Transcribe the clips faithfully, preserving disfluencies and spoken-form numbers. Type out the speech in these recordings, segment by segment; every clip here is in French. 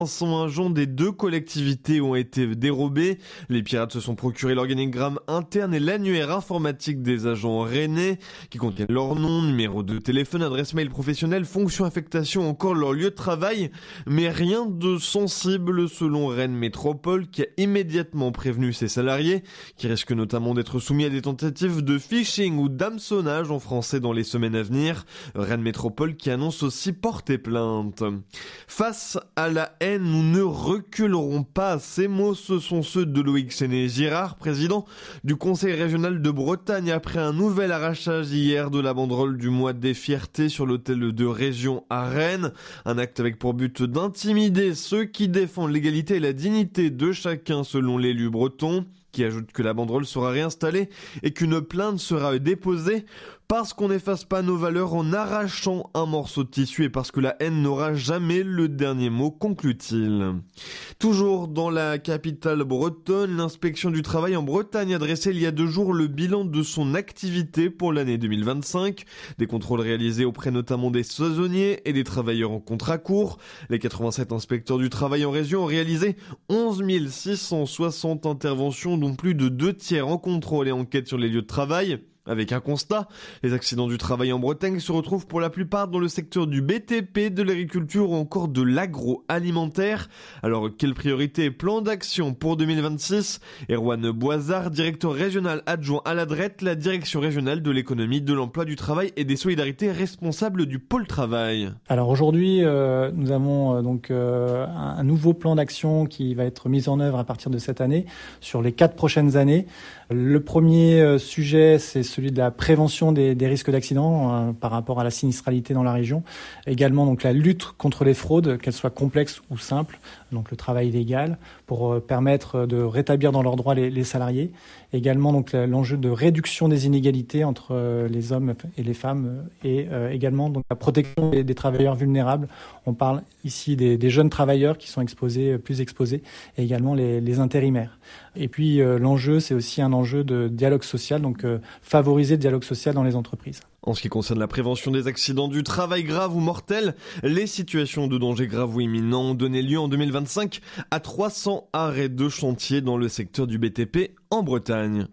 Sont agents des deux collectivités ont été dérobés. Les pirates se sont procuré l'organigramme interne et l'annuaire informatique des agents rennais qui contiennent leur nom, numéro de téléphone, adresse mail professionnelle, fonction, affectation, encore leur lieu de travail. Mais rien de sensible selon Rennes Métropole qui a immédiatement prévenu ses salariés qui risquent notamment d'être soumis à des tentatives de phishing ou d'hameçonnage en français dans les semaines à venir. Rennes Métropole qui annonce aussi porter plainte. Face à la haine, nous ne reculerons pas. Ces mots, ce sont ceux de Loïc Séné-Girard, président du Conseil régional de Bretagne, après un nouvel arrachage hier de la banderole du mois des fiertés sur l'hôtel de région à Rennes. Un acte avec pour but d'intimider ceux qui défendent l'égalité et la dignité de chacun selon l'élu breton, qui ajoute que la banderole sera réinstallée et qu'une plainte sera déposée parce qu'on n'efface pas nos valeurs en arrachant un morceau de tissu et parce que la haine n'aura jamais le dernier mot, conclut-il. Toujours dans la capitale bretonne, l'inspection du travail en Bretagne a dressé il y a deux jours le bilan de son activité pour l'année deux mille vingt-cinq. Des contrôles réalisés auprès notamment des saisonniers et des travailleurs en contrat court. Les quatre-vingt-sept inspecteurs du travail en région ont réalisé onze mille six cent soixante interventions, dont plus de deux tiers en contrôle et enquête sur les lieux de travail. Avec un constat, les accidents du travail en Bretagne se retrouvent pour la plupart dans le secteur du B T P, de l'agriculture ou encore de l'agroalimentaire. Alors, quelle priorité et plan d'action pour deux mille vingt-six? Erwan Boisard, directeur régional adjoint à la D R E T, la direction régionale de l'économie, de l'emploi, du travail et des solidarités, responsable du pôle travail. Alors aujourd'hui, euh, nous avons euh, donc euh, un nouveau plan d'action qui va être mis en œuvre à partir de cette année sur les quatre prochaines années. Le premier euh, sujet, c'est celui de la prévention des, des risques d'accident euh, par rapport à la sinistralité dans la région. Également donc la lutte contre les fraudes, qu'elles soient complexes ou simples, donc le travail légal, pour euh, permettre de rétablir dans leurs droits les, les salariés. Également donc l'enjeu de réduction des inégalités entre euh, les hommes et les femmes et euh, également donc la protection des, des travailleurs vulnérables. On parle ici des, des jeunes travailleurs qui sont exposés, plus exposés, et également les, les intérimaires. Et puis euh, l'enjeu, c'est aussi un enjeu de dialogue social, donc euh, favoriser le dialogue social dans les entreprises. En ce qui concerne la prévention des accidents du travail graves ou mortels, les situations de danger grave ou imminent ont donné lieu en deux mille vingt-cinq à trois cents arrêts de chantier dans le secteur du B T P en Bretagne.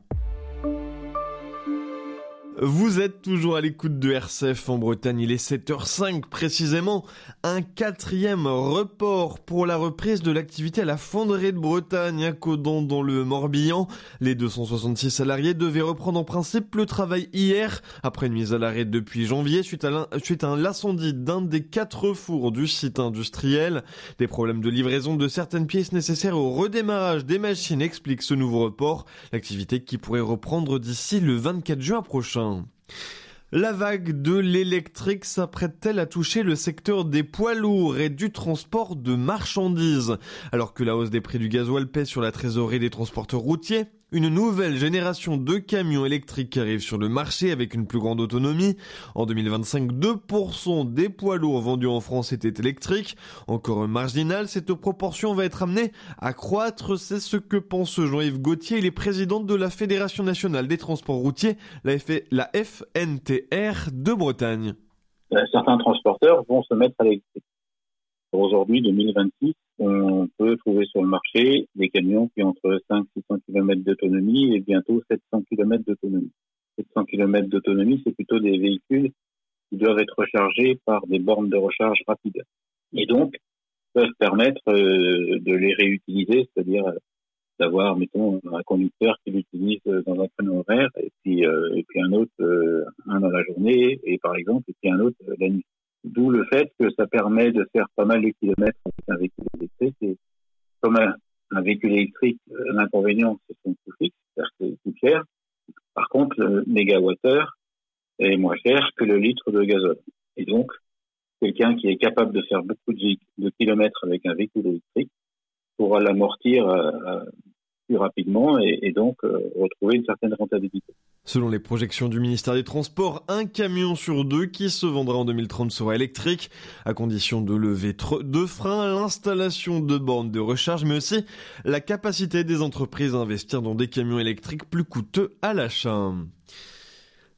Vous êtes toujours à l'écoute de R C F en Bretagne, il est sept heures cinq précisément. Un quatrième report pour la reprise de l'activité à la fonderie de Bretagne à Caudan dans le Morbihan. Les deux cent soixante-six salariés devaient reprendre en principe le travail hier, après une mise à l'arrêt depuis janvier suite à, suite à l'incendie d'un des quatre fours du site industriel. Des problèmes de livraison de certaines pièces nécessaires au redémarrage des machines expliquent ce nouveau report. L'activité qui pourrait reprendre d'ici le vingt-quatre juin prochain. La vague de l'électrique s'apprête-t-elle à toucher le secteur des poids lourds et du transport de marchandises? Alors que la hausse des prix du gasoil pèse sur la trésorerie des transporteurs routiers, une nouvelle génération de camions électriques arrive sur le marché avec une plus grande autonomie. En deux mille vingt-cinq, deux pour cent des poids lourds vendus en France étaient électriques. Encore marginal, cette proportion va être amenée à croître. C'est ce que pense Jean-Yves Gauthier. Il est président de la Fédération nationale des transports routiers, la F N T R de Bretagne. Certains transporteurs vont se mettre à l'électrique. Aujourd'hui, deux mille vingt-six, on peut trouver sur le marché des camions qui ont entre cinq cents et six cents kilomètres d'autonomie et bientôt sept cents kilomètres d'autonomie. sept cents kilomètres d'autonomie, c'est plutôt des véhicules qui doivent être rechargés par des bornes de recharge rapides. Et donc, peuvent permettre euh, de les réutiliser, c'est-à-dire euh, d'avoir, mettons, un conducteur qui l'utilise dans un créneau horaire et puis, euh, et puis un autre, euh, un dans la journée, et par exemple, et puis un autre euh, la nuit. D'où le fait que ça permet de faire pas mal de kilomètres avec un véhicule électrique. Et comme un, un véhicule électrique, l'inconvénient, c'est son coût fixe, c'est-à-dire que c'est plus cher. Par contre, le mégawattheure est moins cher que le litre de gazole. Et donc, quelqu'un qui est capable de faire beaucoup de, de kilomètres avec un véhicule électrique pourra l'amortir euh, plus rapidement et, et donc euh, retrouver une certaine rentabilité. Selon les projections du ministère des Transports, un camion sur deux qui se vendra en deux mille trente sera électrique, à condition de lever deux freins, l'installation de bornes de recharge, mais aussi la capacité des entreprises à investir dans des camions électriques plus coûteux à l'achat.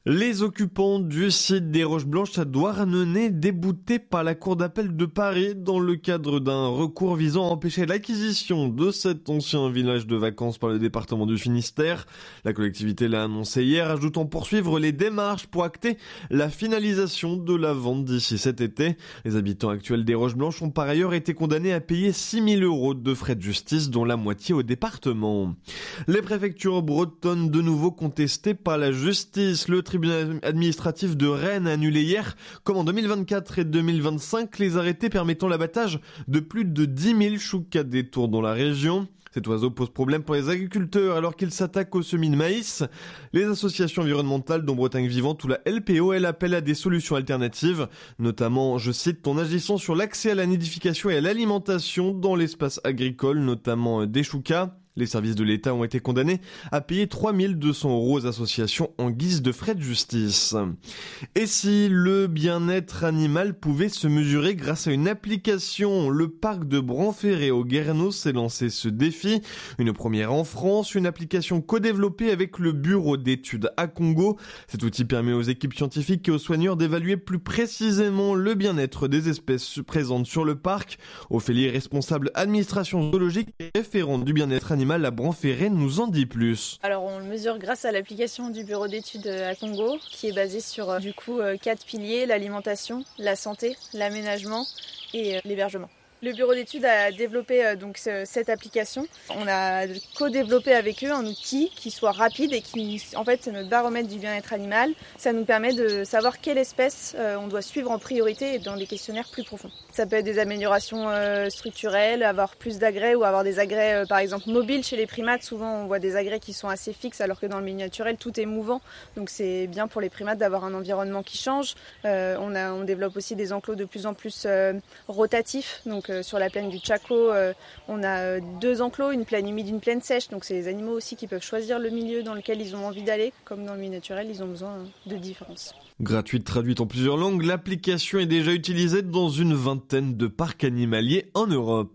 Les occupants du site des Roches Blanches à Douarnenez, déboutés par la Cour d'appel de Paris dans le cadre d'un recours visant à empêcher l'acquisition de cet ancien village de vacances par le département du Finistère. La collectivité l'a annoncé hier, ajoutant poursuivre les démarches pour acter la finalisation de la vente d'ici cet été. Les habitants actuels des Roches Blanches ont par ailleurs été condamnés à payer six mille euros de frais de justice, dont la moitié au département. Les préfectures bretonnes de nouveau contestées par la justice. Le Le tribunal administratif de Rennes a annulé hier, comme en deux mille vingt-quatre et deux mille vingt-cinq, les arrêtés permettant l'abattage de plus de dix mille choucas des tours dans la région. Cet oiseau pose problème pour les agriculteurs alors qu'ils s'attaquent aux semis de maïs. Les associations environnementales dont Bretagne Vivante ou la L P O, elles appellent à des solutions alternatives, notamment, je cite, en agissant sur l'accès à la nidification et à l'alimentation dans l'espace agricole, notamment des choucas. Les services de l'État ont été condamnés à payer trois mille deux cents euros aux associations en guise de frais de justice. Et si le bien-être animal pouvait se mesurer grâce à une application, le parc de Branferré au Guernesey s'est lancé ce défi. Une première en France, une application co-développée avec le bureau d'études à Congo. Cet outil permet aux équipes scientifiques et aux soigneurs d'évaluer plus précisément le bien-être des espèces présentes sur le parc. Ophélie, responsable administration zoologique et référente du bien-être animal à Branferré, nous en dit plus. Alors on le mesure grâce à l'application du bureau d'études à Congo qui est basée sur du coup quatre piliers, l'alimentation, la santé, l'aménagement et l'hébergement. Le bureau d'études a développé euh, donc ce, cette application. On a co-développé avec eux un outil qui soit rapide et qui, en fait, c'est notre baromètre du bien-être animal. Ça nous permet de savoir quelle espèce euh, on doit suivre en priorité et dans des questionnaires plus profonds. Ça peut être des améliorations euh, structurelles, avoir plus d'agrès ou avoir des agrès, euh, par exemple, mobiles chez les primates. Souvent, on voit des agrès qui sont assez fixes alors que dans le milieu naturel, tout est mouvant. Donc, c'est bien pour les primates d'avoir un environnement qui change. Euh, on, a, on développe aussi des enclos de plus en plus euh, rotatifs. Donc, sur la plaine du Chaco, euh, on a deux enclos, une plaine humide, une plaine sèche. Donc c'est les animaux aussi qui peuvent choisir le milieu dans lequel ils ont envie d'aller. Comme dans le milieu naturel, ils ont besoin de différence. Gratuite, traduite en plusieurs langues, l'application est déjà utilisée dans une vingtaine de parcs animaliers en Europe.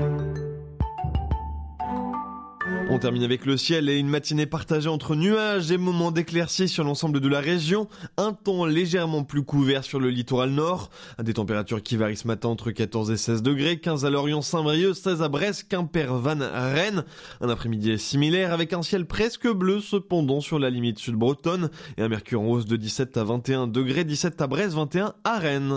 On termine avec le ciel et une matinée partagée entre nuages et moments d'éclaircies sur l'ensemble de la région. Un temps légèrement plus couvert sur le littoral nord. Des températures qui varient ce matin entre quatorze et seize degrés. quinze à Lorient, Saint-Brieuc, seize à Brest, Quimper, Vannes, Rennes. Un après-midi similaire avec un ciel presque bleu cependant sur la limite sud-bretonne. Et un mercure en hausse de dix-sept à vingt et un degrés. dix-sept à Brest, vingt et un à Rennes.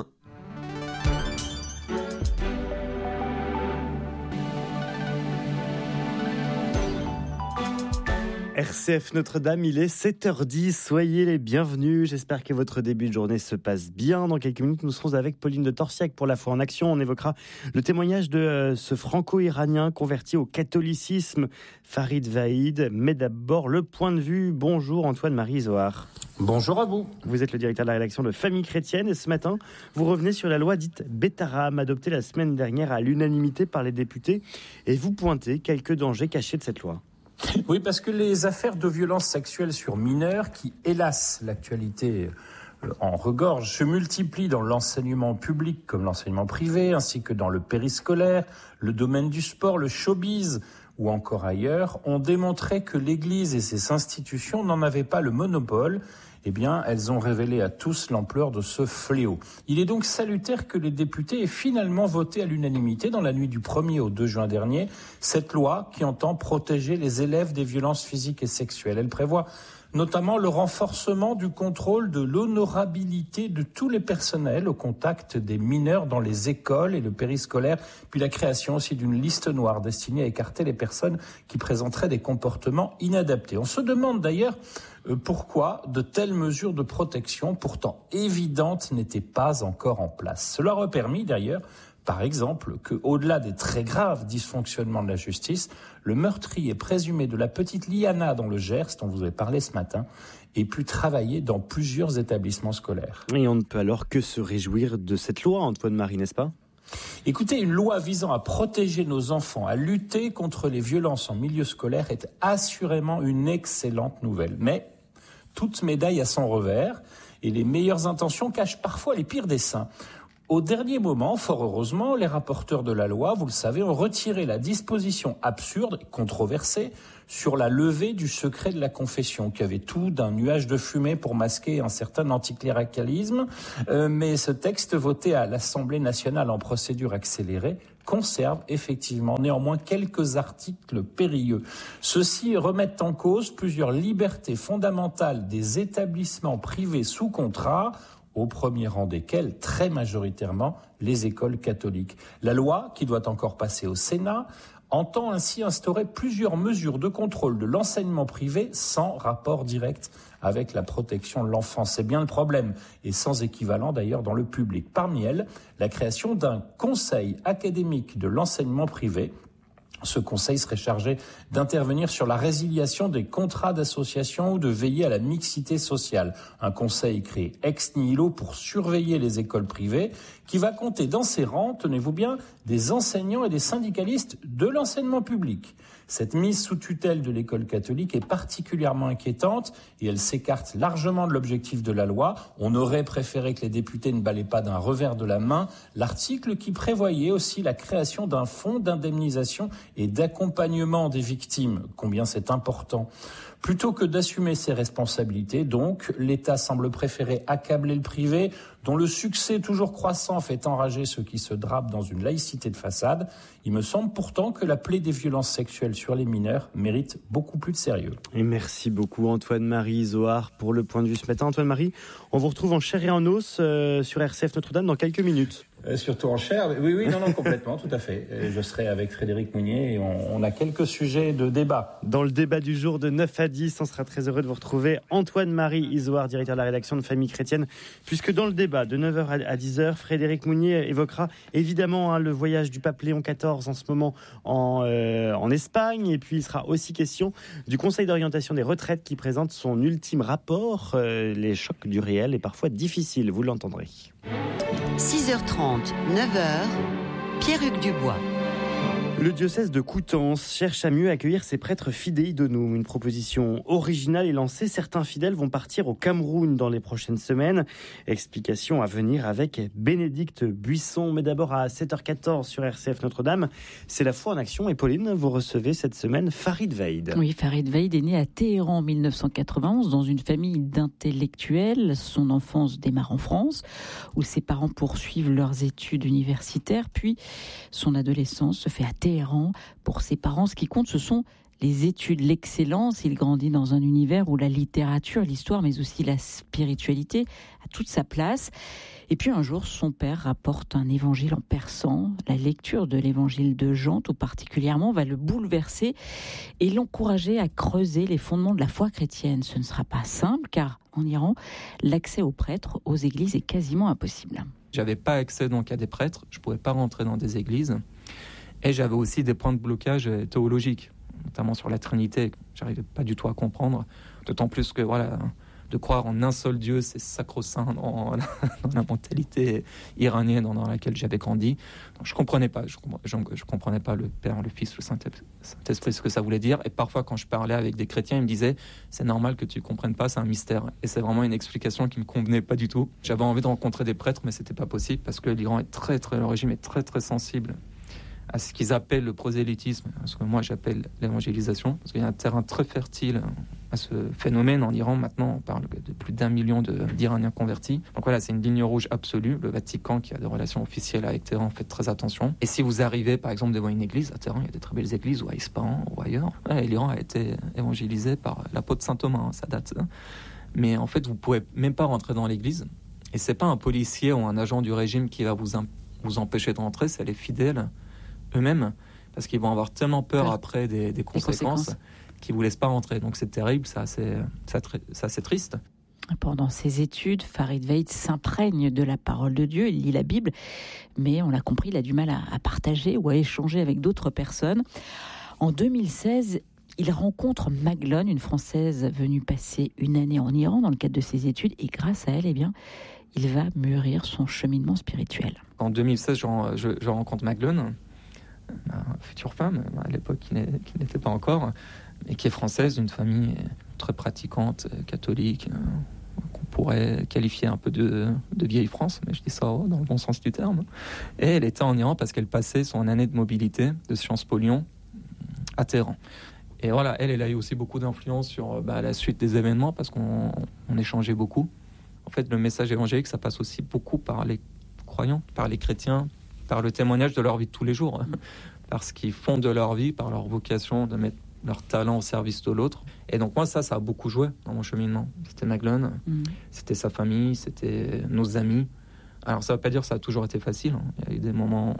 R C F Notre-Dame, il est sept heures dix, soyez les bienvenus, j'espère que votre début de journée se passe bien. Dans quelques minutes, nous serons avec Pauline de Torsiac pour la foi en action. On évoquera le témoignage de euh, ce franco-iranien converti au catholicisme, Farid Vahid. Mais d'abord, le point de vue. Bonjour Antoine-Marie Zohar. Bonjour à vous. Vous êtes le directeur de la rédaction de Famille Chrétienne et ce matin, vous revenez sur la loi dite Betaram, adoptée la semaine dernière à l'unanimité par les députés, et vous pointez quelques dangers cachés de cette loi. Oui, parce que les affaires de violences sexuelles sur mineurs, qui, hélas, l'actualité en regorge, se multiplient dans l'enseignement public comme l'enseignement privé, ainsi que dans le périscolaire, le domaine du sport, le showbiz ou encore ailleurs, ont démontré que l'Église et ses institutions n'en avaient pas le monopole. Eh bien, elles ont révélé à tous l'ampleur de ce fléau. Il est donc salutaire que les députés aient finalement voté à l'unanimité dans la nuit du premier au deux juin dernier cette loi qui entend protéger les élèves des violences physiques et sexuelles. Elle prévoit notamment le renforcement du contrôle de l'honorabilité de tous les personnels au contact des mineurs dans les écoles et le périscolaire, puis la création aussi d'une liste noire destinée à écarter les personnes qui présenteraient des comportements inadaptés. On se demande d'ailleurs pourquoi de telles mesures de protection, pourtant évidentes, n'étaient pas encore en place. Cela aurait permis d'ailleurs, par exemple, que, au-delà des très graves dysfonctionnements de la justice, le meurtrier présumé de la petite Liana dans le Gers, dont vous avez parlé ce matin, ait pu travailler dans plusieurs établissements scolaires. Et on ne peut alors que se réjouir de cette loi, Antoine-Marie, n'est-ce pas ? Écoutez, une loi visant à protéger nos enfants, à lutter contre les violences en milieu scolaire est assurément une excellente nouvelle. Mais toute médaille a son revers et les meilleures intentions cachent parfois les pires desseins. Au dernier moment, fort heureusement, les rapporteurs de la loi, vous le savez, ont retiré la disposition absurde, controversée, sur la levée du secret de la confession, qui avait tout d'un nuage de fumée pour masquer un certain anticléricalisme. Euh, mais ce texte voté à l'Assemblée nationale en procédure accélérée conserve effectivement néanmoins quelques articles périlleux. Ceux-ci remettent en cause plusieurs libertés fondamentales des établissements privés sous contrat, au premier rang desquels, très majoritairement, les écoles catholiques. La loi, qui doit encore passer au Sénat, entend ainsi instaurer plusieurs mesures de contrôle de l'enseignement privé sans rapport direct avec la protection de l'enfance. C'est bien le problème, et sans équivalent d'ailleurs dans le public. Parmi elles, la création d'un conseil académique de l'enseignement privé. Ce conseil serait chargé d'intervenir sur la résiliation des contrats d'association ou de veiller à la mixité sociale. Un conseil créé ex nihilo pour surveiller les écoles privées qui va compter dans ses rangs, tenez-vous bien, des enseignants et des syndicalistes de l'enseignement public. Cette mise sous tutelle de l'école catholique est particulièrement inquiétante et elle s'écarte largement de l'objectif de la loi. On aurait préféré que les députés ne balaient pas d'un revers de la main l'article qui prévoyait aussi la création d'un fonds d'indemnisation et d'accompagnement des victimes, combien c'est important. Plutôt que d'assumer ses responsabilités, donc, l'État semble préférer accabler le privé, dont le succès toujours croissant fait enrager ceux qui se drapent dans une laïcité de façade. Il me semble pourtant que la plaie des violences sexuelles sur les mineurs mérite beaucoup plus de sérieux. Et merci beaucoup Antoine-Marie Zohar pour le point de vue ce matin. Antoine-Marie, on vous retrouve en chair et en os euh, sur R C F Notre-Dame dans quelques minutes. Euh, surtout en chair, oui, oui, non, non, complètement, tout à fait. Euh, je serai avec Frédéric Mounier et on, on a quelques sujets de débat. Dans le débat du jour de neuf à dix, on sera très heureux de vous retrouver. Antoine-Marie Izoard, directeur de la rédaction de Famille Chrétienne, puisque dans le débat de neuf heures à dix heures, Frédéric Mounier évoquera évidemment hein, le voyage du pape Léon quatorze en ce moment en, euh, en Espagne, et puis il sera aussi question du Conseil d'orientation des retraites qui présente son ultime rapport, euh, les chocs du réel et parfois difficiles, vous l'entendrez. six heures trente, neuf heures, Pierre-Hugues Dubois. Le diocèse de Coutances cherche à mieux accueillir ses prêtres fidei donum. Une proposition originale est lancée. Certains fidèles vont partir au Cameroun dans les prochaines semaines. Explication à venir avec Bénédicte Buisson. Mais d'abord à sept heures quatorze sur R C F Notre-Dame, c'est la foi en action. Et Pauline, vous recevez cette semaine Farid Veid. Oui, Farid Veid est né à Téhéran en dix-neuf cent quatre-vingt-onze dans une famille d'intellectuels. Son enfance démarre en France où ses parents poursuivent leurs études universitaires. Puis son adolescence se fait à Téhéran. Pour ses parents, ce qui compte, ce sont les études, l'excellence. Il grandit dans un univers où la littérature, l'histoire, mais aussi la spiritualité a toute sa place. Et puis un jour, son père rapporte un évangile en persan. La lecture de l'évangile de Jean, tout particulièrement, va le bouleverser et l'encourager à creuser les fondements de la foi chrétienne. Ce ne sera pas simple, car en Iran, l'accès aux prêtres, aux églises est quasiment impossible. J'avais pas accès donc à des prêtres, je pouvais pas rentrer dans des églises. Et j'avais aussi des points de blocage théologiques, notamment sur la Trinité, que j'arrivais pas du tout à comprendre. D'autant plus que voilà, de croire en un seul Dieu, c'est sacro-saint dans la, dans la mentalité iranienne dans laquelle j'avais grandi. Donc je comprenais pas, je, je, je comprenais pas le Père, le Fils, le Saint-Esprit, ce que ça voulait dire. Et parfois, quand je parlais avec des chrétiens, ils me disaient c'est normal que tu comprennes pas, c'est un mystère. Et c'est vraiment une explication qui me convenait pas du tout. J'avais envie de rencontrer des prêtres, mais c'était pas possible parce que l'Iran est très, très, le régime est très, très sensible à ce qu'ils appellent le prosélytisme, ce que moi j'appelle l'évangélisation, parce qu'il y a un terrain très fertile à ce phénomène. En Iran, maintenant, on parle de plus d'un million de, d'Iraniens convertis. Donc voilà, c'est une ligne rouge absolue. Le Vatican, qui a des relations officielles avec Téhéran, fait très attention. Et si vous arrivez, par exemple, devant une église, à Téhéran, il y a des très belles églises, ou à Ispahan, ou ailleurs. Ouais, l'Iran a été évangélisé par l'apôtre saint Thomas, hein, ça date. Hein. Mais en fait, vous ne pouvez même pas rentrer dans l'église. Et c'est pas un policier ou un agent du régime qui va vous, imp- vous empêcher de rentrer, c'est les fidèles eux-mêmes, parce qu'ils vont avoir tellement peur ouais. après des, des, conséquences, des conséquences qu'ils ne vous laissent pas rentrer. Donc c'est terrible, ça c'est, ça, ça, c'est triste. Pendant ses études, Farid Veid s'imprègne de la parole de Dieu, il lit la Bible, mais on l'a compris, il a du mal à, à partager ou à échanger avec d'autres personnes. En deux mille seize, il rencontre Maglone, une Française venue passer une année en Iran dans le cadre de ses études, et grâce à elle, eh bien, il va mûrir son cheminement spirituel. En deux mille seize, je, je, je rencontre Maglone, ma future femme, à l'époque qui, n'est, qui n'était pas encore, mais qui est française, d'une famille très pratiquante, catholique, qu'on pourrait qualifier un peu de, de vieille France, mais je dis ça dans le bon sens du terme. Et elle était en Iran parce qu'elle passait son année de mobilité de Sciences Po Lyon à Téhéran. Et voilà, elle, elle a eu aussi beaucoup d'influence sur bah, la suite des événements parce qu'on on échangeait beaucoup. En fait, le message évangélique, ça passe aussi beaucoup par les croyants, par les chrétiens, par le témoignage de leur vie de tous les jours, parce qu'ils font de leur vie, par leur vocation de mettre leur talent au service de l'autre. Et donc moi, ça, ça a beaucoup joué dans mon cheminement. C'était Maglone, mmh. c'était sa famille, c'était nos amis. Alors ça ne veut pas dire que ça a toujours été facile. Hein. Il y a eu des moments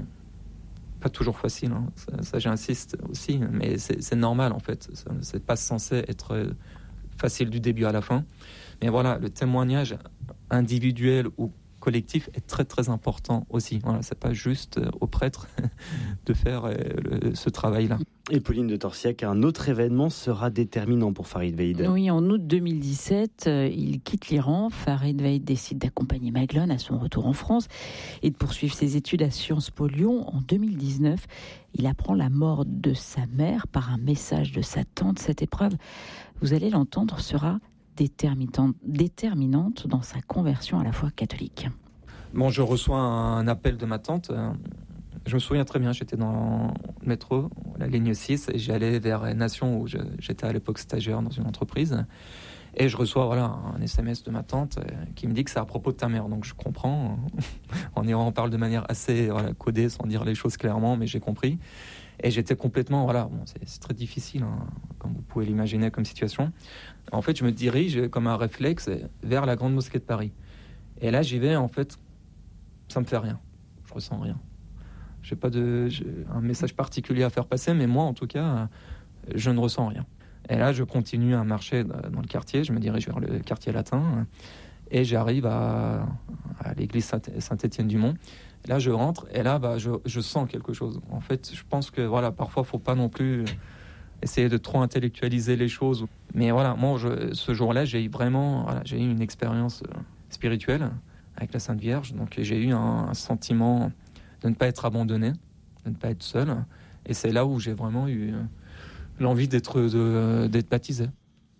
pas toujours faciles. Hein. Ça, ça, j'insiste aussi, mais c'est, c'est normal en fait. Ça, c'est pas censé être facile du début à la fin. Mais voilà, le témoignage individuel ou collectif est très très important aussi. Voilà, c'est pas juste aux prêtres de faire euh, le, ce travail-là. Et Pauline de Torsiac, un autre événement sera déterminant pour Farid Veid. Oui, en août deux mille dix-sept, euh, il quitte l'Iran. Farid Veid décide d'accompagner Maglone à son retour en France et de poursuivre ses études à Sciences Po Lyon. En deux mille dix-neuf, il apprend la mort de sa mère par un message de sa tante. Cette épreuve, vous allez l'entendre, sera déterminante, déterminante dans sa conversion à la foi catholique. Bon, je reçois un appel de ma tante. Je me souviens très bien, j'étais dans le métro, la ligne six, et j'allais vers Nation, où je, j'étais à l'époque stagiaire dans une entreprise. Et je reçois voilà, un S M S de ma tante qui me dit que c'est à propos de ta mère. Donc je comprends. En Iran, on parle de manière assez voilà, codée, sans dire les choses clairement, mais j'ai compris. Et j'étais complètement... Voilà, bon, c'est, c'est très difficile, hein, comme vous pouvez l'imaginer comme situation. En fait, je me dirige comme un réflexe vers la Grande Mosquée de Paris. Et là, j'y vais, en fait, ça me fait rien. Je ressens rien. J'ai pas de, j'ai un message particulier à faire passer, mais moi, en tout cas, je ne ressens rien. Et là, je continue à marcher dans le quartier. Je me dirige vers le quartier latin. Et j'arrive à, à l'église Saint-Étienne-du-Mont. Là, je rentre et là, bah, je, je sens quelque chose. En fait, je pense que voilà, parfois, il ne faut pas non plus essayer de trop intellectualiser les choses. Mais voilà, moi, je, ce jour-là, j'ai eu vraiment voilà, j'ai eu une expérience spirituelle avec la Sainte Vierge. Donc, j'ai eu un, un sentiment de ne pas être abandonné, de ne pas être seul. Et c'est là où j'ai vraiment eu l'envie d'être, de, d'être baptisé.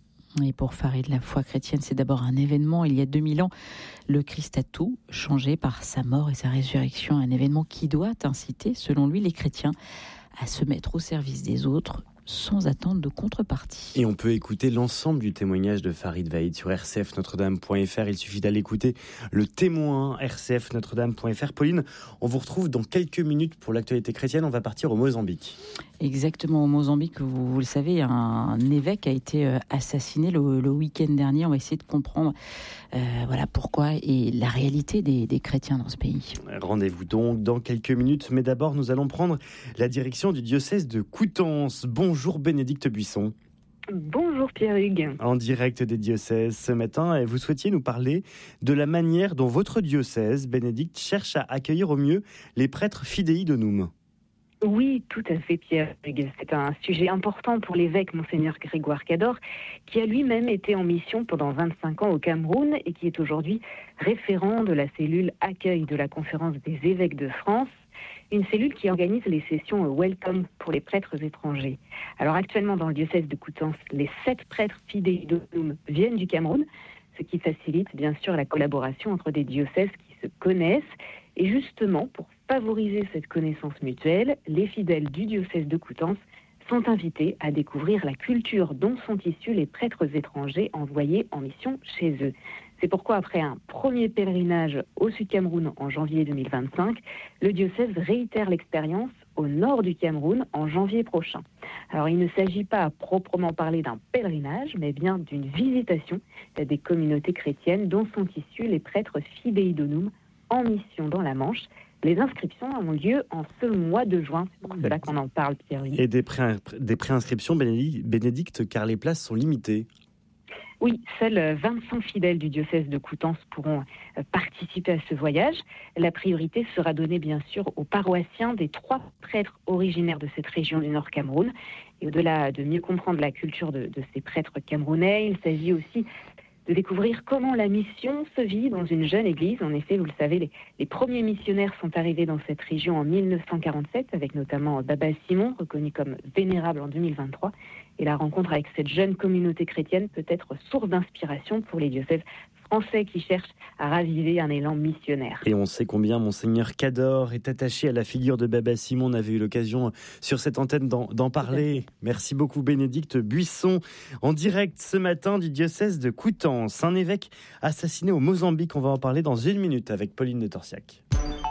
Et pour Farid, la foi chrétienne, c'est d'abord un événement. Il y a deux mille ans, le Christ a tout changé par sa mort et sa résurrection. Un événement qui doit inciter, selon lui, les chrétiens à se mettre au service des autres sans attendre de contrepartie. Et on peut écouter l'ensemble du témoignage de Farid Veid sur r c f notre dame point f r. Il suffit d'aller écouter le témoin r c f notre dame point f r. Pauline, on vous retrouve dans quelques minutes pour l'actualité chrétienne. On va partir au Mozambique. Exactement, au Mozambique, vous, vous le savez, un, un évêque a été assassiné le, le week-end dernier. On va essayer de comprendre euh, voilà, pourquoi et la réalité des, des chrétiens dans ce pays. Rendez-vous donc dans quelques minutes, mais d'abord nous allons prendre la direction du diocèse de Coutances. Bonjour Bénédicte Buisson. Bonjour Pierre-Hugues. En direct des diocèses ce matin, vous souhaitiez nous parler de la manière dont votre diocèse, Bénédicte, cherche à accueillir au mieux les prêtres Fidei Donum. Oui, tout à fait, Pierre. C'est un sujet important pour l'évêque Monseigneur Grégoire Cador, qui a lui-même été en mission pendant vingt-cinq ans au Cameroun et qui est aujourd'hui référent de la cellule accueil de la Conférence des évêques de France, une cellule qui organise les sessions Welcome pour les prêtres étrangers. Alors actuellement, dans le diocèse de Coutances, les sept prêtres Fidei Donum viennent du Cameroun, ce qui facilite bien sûr la collaboration entre des diocèses qui se connaissent. Et justement, pour favoriser cette connaissance mutuelle, les fidèles du diocèse de Coutances sont invités à découvrir la culture dont sont issus les prêtres étrangers envoyés en mission chez eux. C'est pourquoi, après un premier pèlerinage au Sud-Cameroun en janvier deux mille vingt-cinq, le diocèse réitère l'expérience au nord du Cameroun en janvier prochain. Alors, il ne s'agit pas à proprement parler d'un pèlerinage, mais bien d'une visitation des communautés chrétiennes dont sont issus les prêtres Fidei Donum en mission dans la Manche. Les inscriptions ont lieu en ce mois de juin, c'est pour cela qu'on en parle, Pierre. Et des, pré- des préinscriptions, Bénédicte, car les places sont limitées. Oui, seuls vingt-cinq fidèles du diocèse de Coutances pourront participer à ce voyage. La priorité sera donnée bien sûr aux paroissiens des trois prêtres originaires de cette région du Nord Cameroun. Et au-delà de mieux comprendre la culture de, de ces prêtres camerounais, il s'agit aussi de découvrir comment la mission se vit dans une jeune église. En effet, vous le savez, les, les premiers missionnaires sont arrivés dans cette région en mille neuf cent quarante-sept, avec notamment Baba Simon, reconnu comme vénérable en deux mille vingt-trois. Et la rencontre avec cette jeune communauté chrétienne peut être source d'inspiration pour les diocèses français qui cherchent à raviver un élan missionnaire. Et on sait combien Monseigneur Cador est attaché à la figure de Baba Simon. On avait eu l'occasion sur cette antenne d'en, d'en parler. Merci beaucoup Bénédicte Buisson. En direct ce matin du diocèse de Coutances. Un évêque assassiné au Mozambique. On va en parler dans une minute avec Pauline de Torsiac.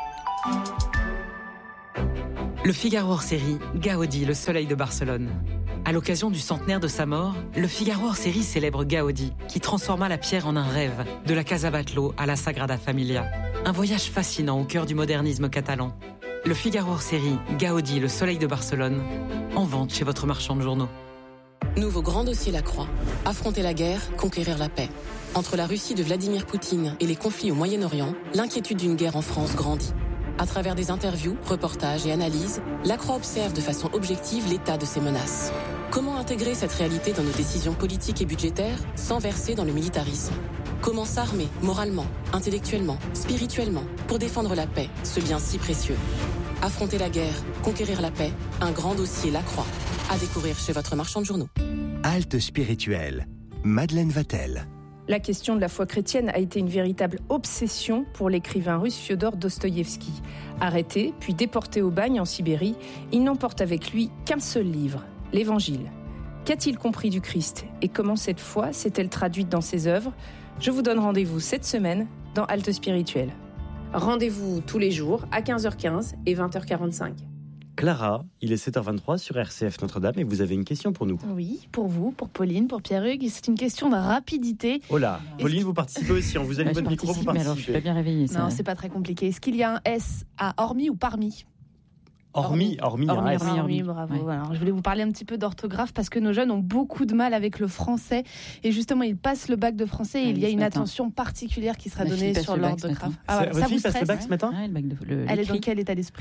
Le Figaro hors série, Gaudi, le soleil de Barcelone. À l'occasion du centenaire de sa mort, le Figaro hors série célèbre Gaudi, qui transforma la pierre en un rêve, de la Casa Batlló à la Sagrada Familia. Un voyage fascinant au cœur du modernisme catalan. Le Figaro hors série, Gaudi, le soleil de Barcelone, en vente chez votre marchand de journaux. Nouveau grand dossier La Croix. Affronter la guerre, conquérir la paix. Entre la Russie de Vladimir Poutine et les conflits au Moyen-Orient, l'inquiétude d'une guerre en France grandit. À travers des interviews, reportages et analyses, La Croix observe de façon objective l'état de ces menaces. Comment intégrer cette réalité dans nos décisions politiques et budgétaires sans verser dans le militarisme ? Comment s'armer moralement, intellectuellement, spirituellement pour défendre la paix, ce bien si précieux ? Affronter la guerre, conquérir la paix, un grand dossier La Croix. À découvrir chez votre marchand de journaux. Halte spirituelle. Madeleine Vatel. La question de la foi chrétienne a été une véritable obsession pour l'écrivain russe Fiodor Dostoïevski. Arrêté, puis déporté au bagne en Sibérie, il n'emporte avec lui qu'un seul livre, l'Évangile. Qu'a-t-il compris du Christ et comment cette foi s'est-elle traduite dans ses œuvres ? Je vous donne rendez-vous cette semaine dans Halte spirituelle. Rendez-vous tous les jours à quinze heures quinze et vingt heures quarante-cinq. Clara, il est sept heures vingt-trois sur R C F Notre-Dame et vous avez une question pour nous. Oui, pour vous, pour Pauline, pour Pierre-Hugues. C'est une question de rapidité. Oh là, Pauline, vous participez aussi. On vous allume ouais, votre micro, vous participez. Mais alors, je suis pas bien réveillée. Ça. Non, c'est pas très compliqué. Est-ce qu'il y a un S à hormis ou parmi ? Hormis, hormis, hormis, hormis, hormis, hormis, bravo. Ouais. Alors, je voulais vous parler un petit peu d'orthographe parce que nos jeunes ont beaucoup de mal avec le français et justement ils passent le bac de français et ah, il y a une matin. attention particulière qui sera Ma donnée sur l'orthographe. Ah, voilà, ça vous stresse ? Passe le bac ce matin ? Ouais, le bac de, le, Elle est dans quel état d'esprit ?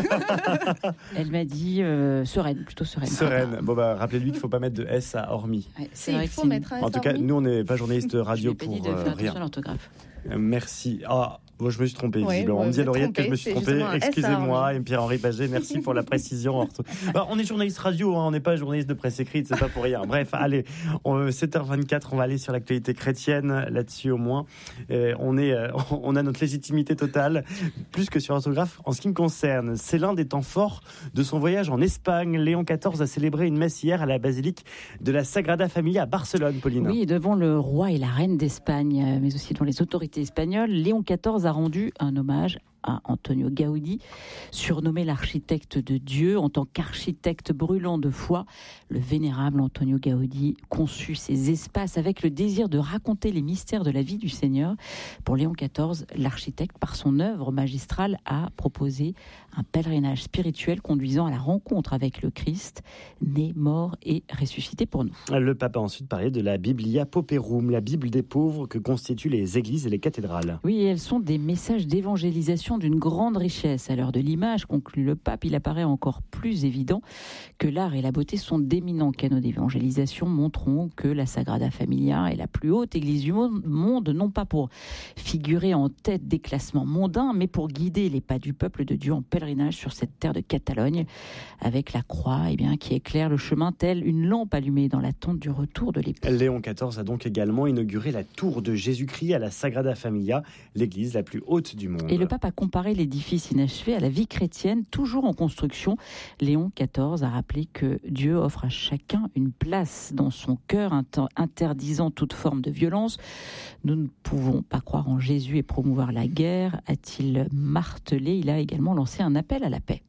Elle m'a dit euh, sereine, plutôt sereine. Sereine. Bon bah rappelez-lui qu'il ne faut pas mettre de S à hormis. Ouais, c'est vrai il faut mettre un S. En tout cas, nous on n'est pas journaliste radio pour dit de euh, faire rien. À l'orthographe. Merci. Ah. Moi, je me suis trompé, ouais, visiblement. Ouais, on me dit à l'oreillette que je me suis trompé. Excusez-moi, et Pierre-Henri Paget, merci pour la précision. Alors, on est journaliste radio, hein, on n'est pas journaliste de presse écrite, c'est pas pour rien. Bref, allez, on, sept heures vingt-quatre, on va aller sur l'actualité chrétienne, là-dessus au moins. Euh, on, est, euh, on a notre légitimité totale, plus que sur l'orthographe. En ce qui me concerne, c'est l'un des temps forts de son voyage en Espagne. Léon quatorze a célébré une messe hier à la basilique de la Sagrada Familia à Barcelone, Pauline. Oui, devant le roi et la reine d'Espagne, mais aussi devant les autorités espagnoles, Léon quatorze a rendu un hommage à Antonio Gaudi, surnommé l'architecte de Dieu. En tant qu'architecte brûlant de foi, le vénérable Antonio Gaudi conçut ces espaces avec le désir de raconter les mystères de la vie du Seigneur. Pour Léon quatorze, l'architecte, par son œuvre magistrale, a proposé un pèlerinage spirituel conduisant à la rencontre avec le Christ, né, mort et ressuscité pour nous. Le pape a ensuite parlé de la Biblia Pauperum, la Bible des pauvres que constituent les églises et les cathédrales. Oui, elles sont des messages d'évangélisation d'une grande richesse. À l'heure de l'image, conclut le pape, il apparaît encore plus évident que l'art et la beauté sont d'éminents canaux d'évangélisation, montrant que la Sagrada Familia est la plus haute église du monde, non pas pour figurer en tête des classements mondains, mais pour guider les pas du peuple de Dieu en pèlerinage sur cette terre de Catalogne, avec la croix eh bien, qui éclaire le chemin telle une lampe allumée dans l'attente du retour de l'époux. Léon quatorze a donc également inauguré la tour de Jésus-Christ à la Sagrada Familia, l'église la plus haute du monde. Et le pape a comparé l'édifice inachevé à la vie chrétienne, toujours en construction. Léon quatorze a rappelé que Dieu offre à chacun une place dans son cœur, interdisant toute forme de violence. Nous ne pouvons pas croire en Jésus et promouvoir la guerre, a-t-il martelé. Il a également lancé un appel à la paix.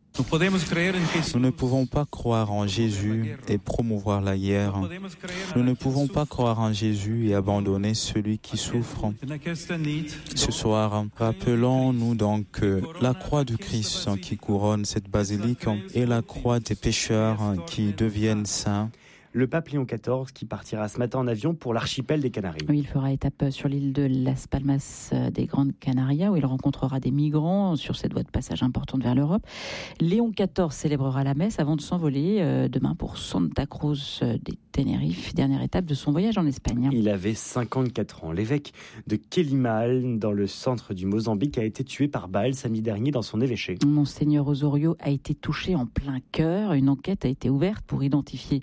Nous ne pouvons pas croire en Jésus et promouvoir la guerre. Nous ne pouvons pas croire en Jésus et abandonner celui qui souffre. Ce soir, rappelons-nous donc que la croix du Christ qui couronne cette basilique est la croix des pécheurs qui deviennent saints. Le pape Léon quatorze qui partira ce matin en avion pour l'archipel des Canaries. Oui, il fera étape sur l'île de Las Palmas des Grandes Canarias où il rencontrera des migrants sur cette voie de passage importante vers l'Europe. Léon quatorze célébrera la messe avant de s'envoler euh, demain pour Santa Cruz de Tenerife, dernière étape de son voyage en Espagne. Il avait cinquante-quatre ans. L'évêque de Quelimane, dans le centre du Mozambique, a été tué par balle samedi dernier dans son évêché. Monseigneur Osorio a été touché en plein cœur. Une enquête a été ouverte pour identifier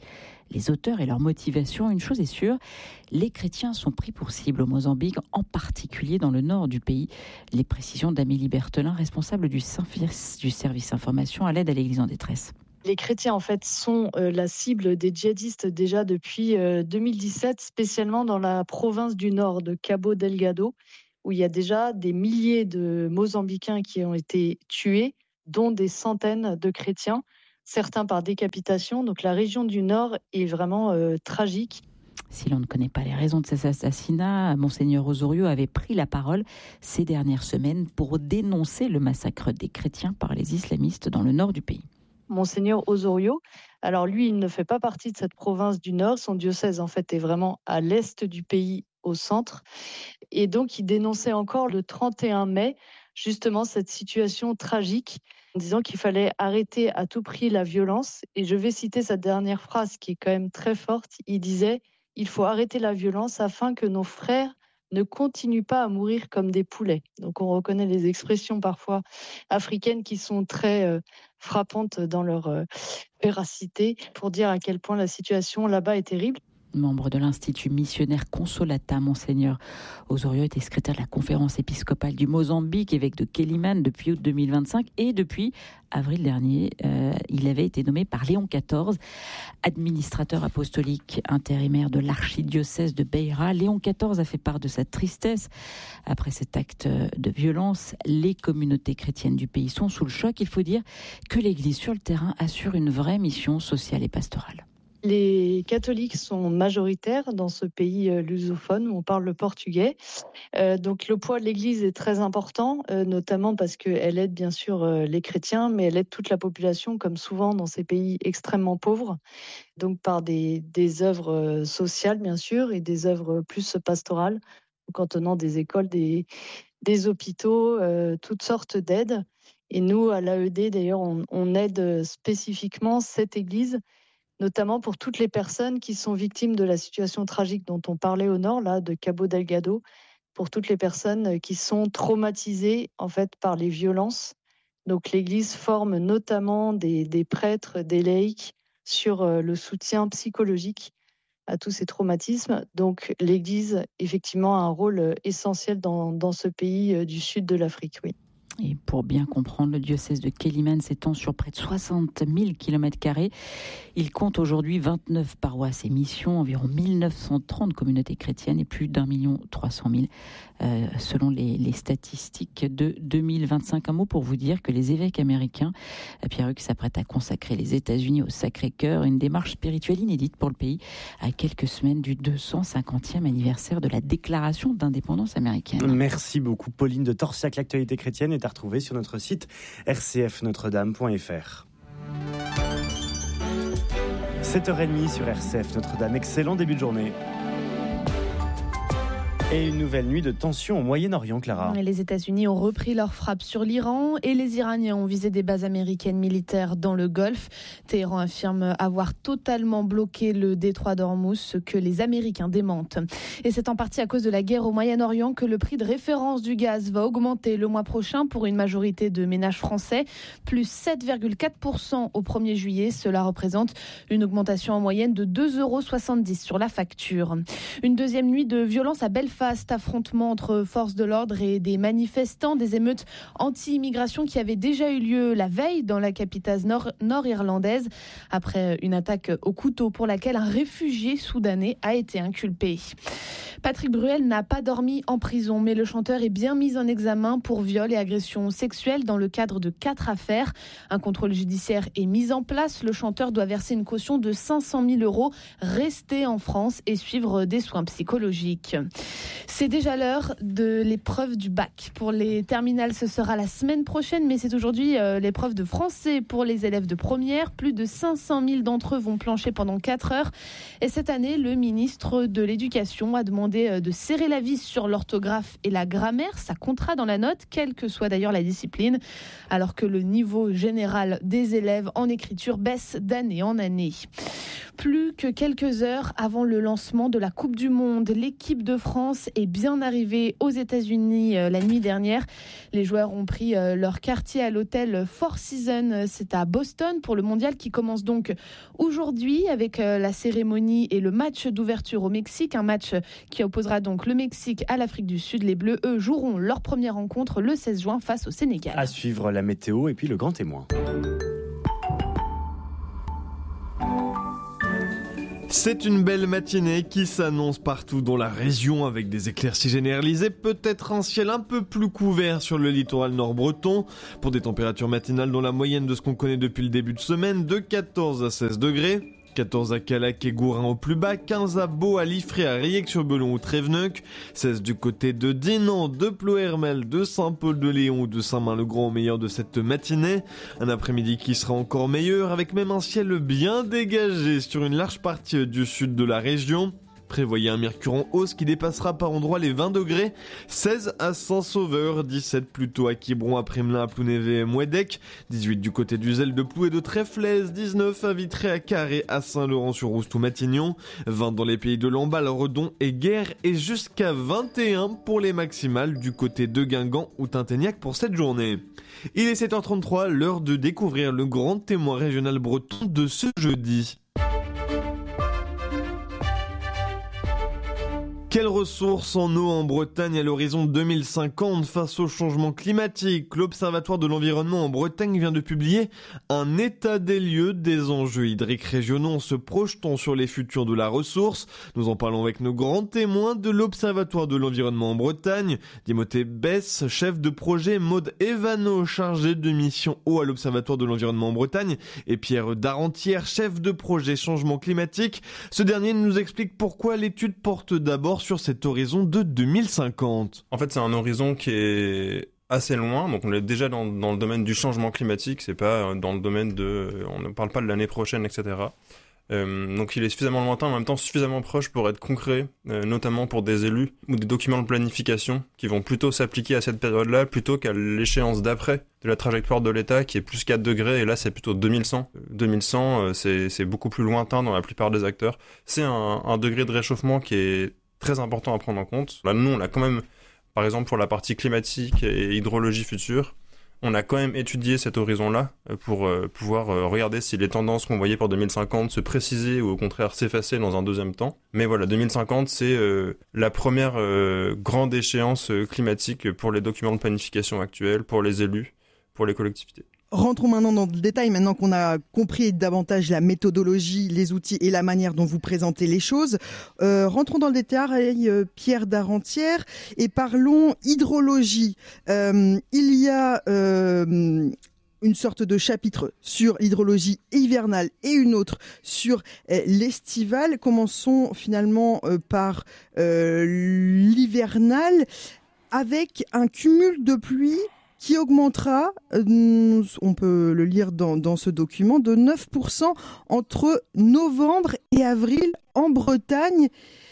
les auteurs et leur motivation. Une chose est sûre, les chrétiens sont pris pour cible au Mozambique, en particulier dans le nord du pays. Les précisions d'Amélie Berthelin, responsable du service information à l'aide à l'Église en détresse. Les chrétiens, en fait, sont euh, la cible des djihadistes déjà depuis euh, deux mille dix-sept, spécialement dans la province du nord de Cabo Delgado, où il y a déjà des milliers de Mozambicains qui ont été tués, dont des centaines de chrétiens, certains par décapitation. Donc la région du nord est vraiment euh, tragique. Si l'on ne connaît pas les raisons de ces assassinats, Monseigneur Osorio avait pris la parole ces dernières semaines pour dénoncer le massacre des chrétiens par les islamistes dans le nord du pays. Monseigneur Osorio, alors lui, il ne fait pas partie de cette province du Nord. Son diocèse, en fait, est vraiment à l'est du pays, au centre. Et donc, il dénonçait encore le trente et un mai, justement, cette situation tragique, en disant qu'il fallait arrêter à tout prix la violence. Et je vais citer sa dernière phrase, qui est quand même très forte. Il disait « Il faut arrêter la violence afin que nos frères ne continuent pas à mourir comme des poulets ». Donc on reconnaît les expressions parfois africaines qui sont très euh, frappantes dans leur euh, véracité pour dire à quel point la situation là-bas est terrible. Membre de l'Institut missionnaire Consolata, Monseigneur Osorio était secrétaire de la conférence épiscopale du Mozambique, évêque de Quelimane depuis août deux mille vingt-cinq, et depuis avril dernier, euh, il avait été nommé par Léon quatorze, administrateur apostolique intérimaire de l'archidiocèse de Beira. Léon quatorze a fait part de sa tristesse après cet acte de violence. Les communautés chrétiennes du pays sont sous le choc. Il faut dire que l'Église sur le terrain assure une vraie mission sociale et pastorale. Les catholiques sont majoritaires dans ce pays lusophone où on parle le portugais. Euh, donc le poids de l'Église est très important, euh, notamment parce qu'elle aide bien sûr euh, les chrétiens, mais elle aide toute la population, comme souvent dans ces pays extrêmement pauvres. Donc par des, des œuvres sociales bien sûr et des œuvres plus pastorales, en tenant des écoles, des, des hôpitaux, euh, toutes sortes d'aides. Et nous, à l'A E D d'ailleurs, on, on aide spécifiquement cette Église, notamment pour toutes les personnes qui sont victimes de la situation tragique dont on parlait au nord, là, de Cabo Delgado, pour toutes les personnes qui sont traumatisées en fait par les violences. Donc l'Église forme notamment des, des prêtres, des laïcs sur le soutien psychologique à tous ces traumatismes. Donc l'Église, effectivement, a un rôle essentiel dans, dans ce pays du sud de l'Afrique, oui. Et pour bien comprendre, le diocèse de Quelimane s'étend sur près de soixante mille kilomètres carrés. Il compte aujourd'hui vingt-neuf paroisses et missions, environ mille neuf cent trente communautés chrétiennes et plus d'un million trois cent mille euh, selon les, les statistiques de deux mille vingt-cinq. Un mot pour vous dire que les évêques américains, Pierre-Hugues, s'apprêtent à consacrer les États-Unis au Sacré-Cœur, une démarche spirituelle inédite pour le pays, à quelques semaines du deux cent cinquantième anniversaire de la déclaration d'indépendance américaine. Merci beaucoup Pauline de Torsiac. L'actualité chrétienne est à retrouver sur notre site r c f notre dame point f r. sept heures trente sur R C F Notre-Dame. Excellent début de journée. Et une nouvelle nuit de tension au Moyen-Orient, Clara. Les États-Unis ont repris leur frappe sur l'Iran et les Iraniens ont visé des bases américaines militaires dans le Golfe. Téhéran affirme avoir totalement bloqué le détroit d'Ormuz, ce que les Américains démentent. Et c'est en partie à cause de la guerre au Moyen-Orient que le prix de référence du gaz va augmenter le mois prochain pour une majorité de ménages français, plus sept virgule quatre pour cent au premier juillet. Cela représente une augmentation en moyenne de deux euros soixante-dix sur la facture. Une deuxième nuit de violence à Belfast. Affrontement entre forces de l'ordre et des manifestants, des émeutes anti-immigration qui avaient déjà eu lieu la veille dans la capitale nord- nord-irlandaise après une attaque au couteau pour laquelle un réfugié soudanais a été inculpé. Patrick Bruel n'a pas dormi en prison, mais le chanteur est bien mis en examen pour viol et agression sexuelle dans le cadre de quatre affaires. Un contrôle judiciaire est mis en place. Le chanteur doit verser une caution de cinq cent mille euros, rester en France et suivre des soins psychologiques. C'est déjà l'heure de l'épreuve du bac. Pour les terminales, ce sera la semaine prochaine, mais c'est aujourd'hui euh, l'épreuve de français pour les élèves de première. Plus de cinq cent mille d'entre eux vont plancher pendant quatre heures. Et cette année, le ministre de l'Éducation a demandé de serrer la vis sur l'orthographe et la grammaire. Ça comptera dans la note, quelle que soit d'ailleurs la discipline, alors que le niveau général des élèves en écriture baisse d'année en année. Plus que quelques heures avant le lancement de la Coupe du Monde, l'équipe de France France est bien arrivé aux États-Unis euh, la nuit dernière. Les joueurs ont pris euh, leur quartier à l'hôtel Four Seasons. C'est à Boston pour le mondial qui commence donc aujourd'hui avec euh, la cérémonie et le match d'ouverture au Mexique. Un match qui opposera donc le Mexique à l'Afrique du Sud. Les Bleus, eux, joueront leur première rencontre le seize juin face au Sénégal. À suivre la météo et puis le grand témoin. C'est une belle matinée qui s'annonce partout dans la région avec des éclaircies généralisées, peut-être un ciel un peu plus couvert sur le littoral nord-breton pour des températures matinales dans la moyenne de ce qu'on connaît depuis le début de semaine, de quatorze à seize degrés. quatorze à Calac et Gourin au plus bas, quinze à Beau, à Liffré, à Riec-sur-Belon ou Tréveneuc, seize du côté de Dinan, de Ploërmel, de Saint-Paul-de-Léon ou de Saint-Main-le-Grand au meilleur de cette matinée. Un après-midi qui sera encore meilleur avec même un ciel bien dégagé sur une large partie du sud de la région. Prévoyez un mercure en hausse qui dépassera par endroits les vingt degrés, seize à Saint-Sauveur, dix-sept plutôt à Quiberon, à Primelin, à Plounévez et Mouédec, dix-huit du côté du Zèle, de Plou et de Tréflez, dix-neuf à Vitré, à Carré, à Saint-Laurent-sur-Oust ou Matignon, vingt dans les pays de Lamballe, Redon et Guerre et jusqu'à vingt et un pour les maximales du côté de Guingamp ou Tinténiac pour cette journée. Il est sept heures trente-trois, l'heure de découvrir le grand témoin régional breton de ce jeudi. Quelles ressources en eau en Bretagne à l'horizon deux mille cinquante face au changement climatique? L'Observatoire de l'environnement en Bretagne vient de publier un état des lieux des enjeux hydriques régionaux en se projetant sur les futurs de la ressource. Nous en parlons avec nos grands témoins de l'Observatoire de l'environnement en Bretagne. Timothée Bess, chef de projet, Maud Evano, chargé de mission eau à l'Observatoire de l'environnement en Bretagne, et Pierre Darentière, chef de projet changement climatique. Ce dernier nous explique pourquoi l'étude porte d'abord sur cet horizon de deux mille cinquante. En fait, c'est un horizon qui est assez loin, donc on est déjà dans, dans le domaine du changement climatique, c'est pas dans le domaine de... on ne parle pas de l'année prochaine, et cetera. Euh, donc il est suffisamment lointain, en même temps suffisamment proche pour être concret, euh, notamment pour des élus ou des documents de planification qui vont plutôt s'appliquer à cette période-là plutôt qu'à l'échéance d'après de la trajectoire de l'État qui est plus quatre degrés et là c'est plutôt deux mille cent. deux mille cent, euh, c'est, c'est beaucoup plus lointain dans la plupart des acteurs. C'est un, un degré de réchauffement qui est très important à prendre en compte. Là, nous, on a quand même, par exemple, pour la partie climatique et hydrologie future, on a quand même étudié cet horizon-là pour euh, pouvoir euh, regarder si les tendances qu'on voyait pour deux mille cinquante se précisaient ou au contraire s'effaçaient dans un deuxième temps. Mais voilà, deux mille cinquante, c'est euh, la première euh, grande échéance euh, climatique pour les documents de planification actuels, pour les élus, pour les collectivités. Rentrons maintenant dans le détail, maintenant qu'on a compris davantage la méthodologie, les outils et la manière dont vous présentez les choses. Euh, rentrons dans le détail, euh, Pierre Darentière, et parlons hydrologie. Euh, il y a euh, une sorte de chapitre sur l'hydrologie hivernale et une autre sur euh, l'estivale. Commençons finalement euh, par euh, l'hivernale avec un cumul de pluie qui augmentera, euh, on peut le lire dans, dans ce document, de neuf pour cent entre novembre et avril en Bretagne,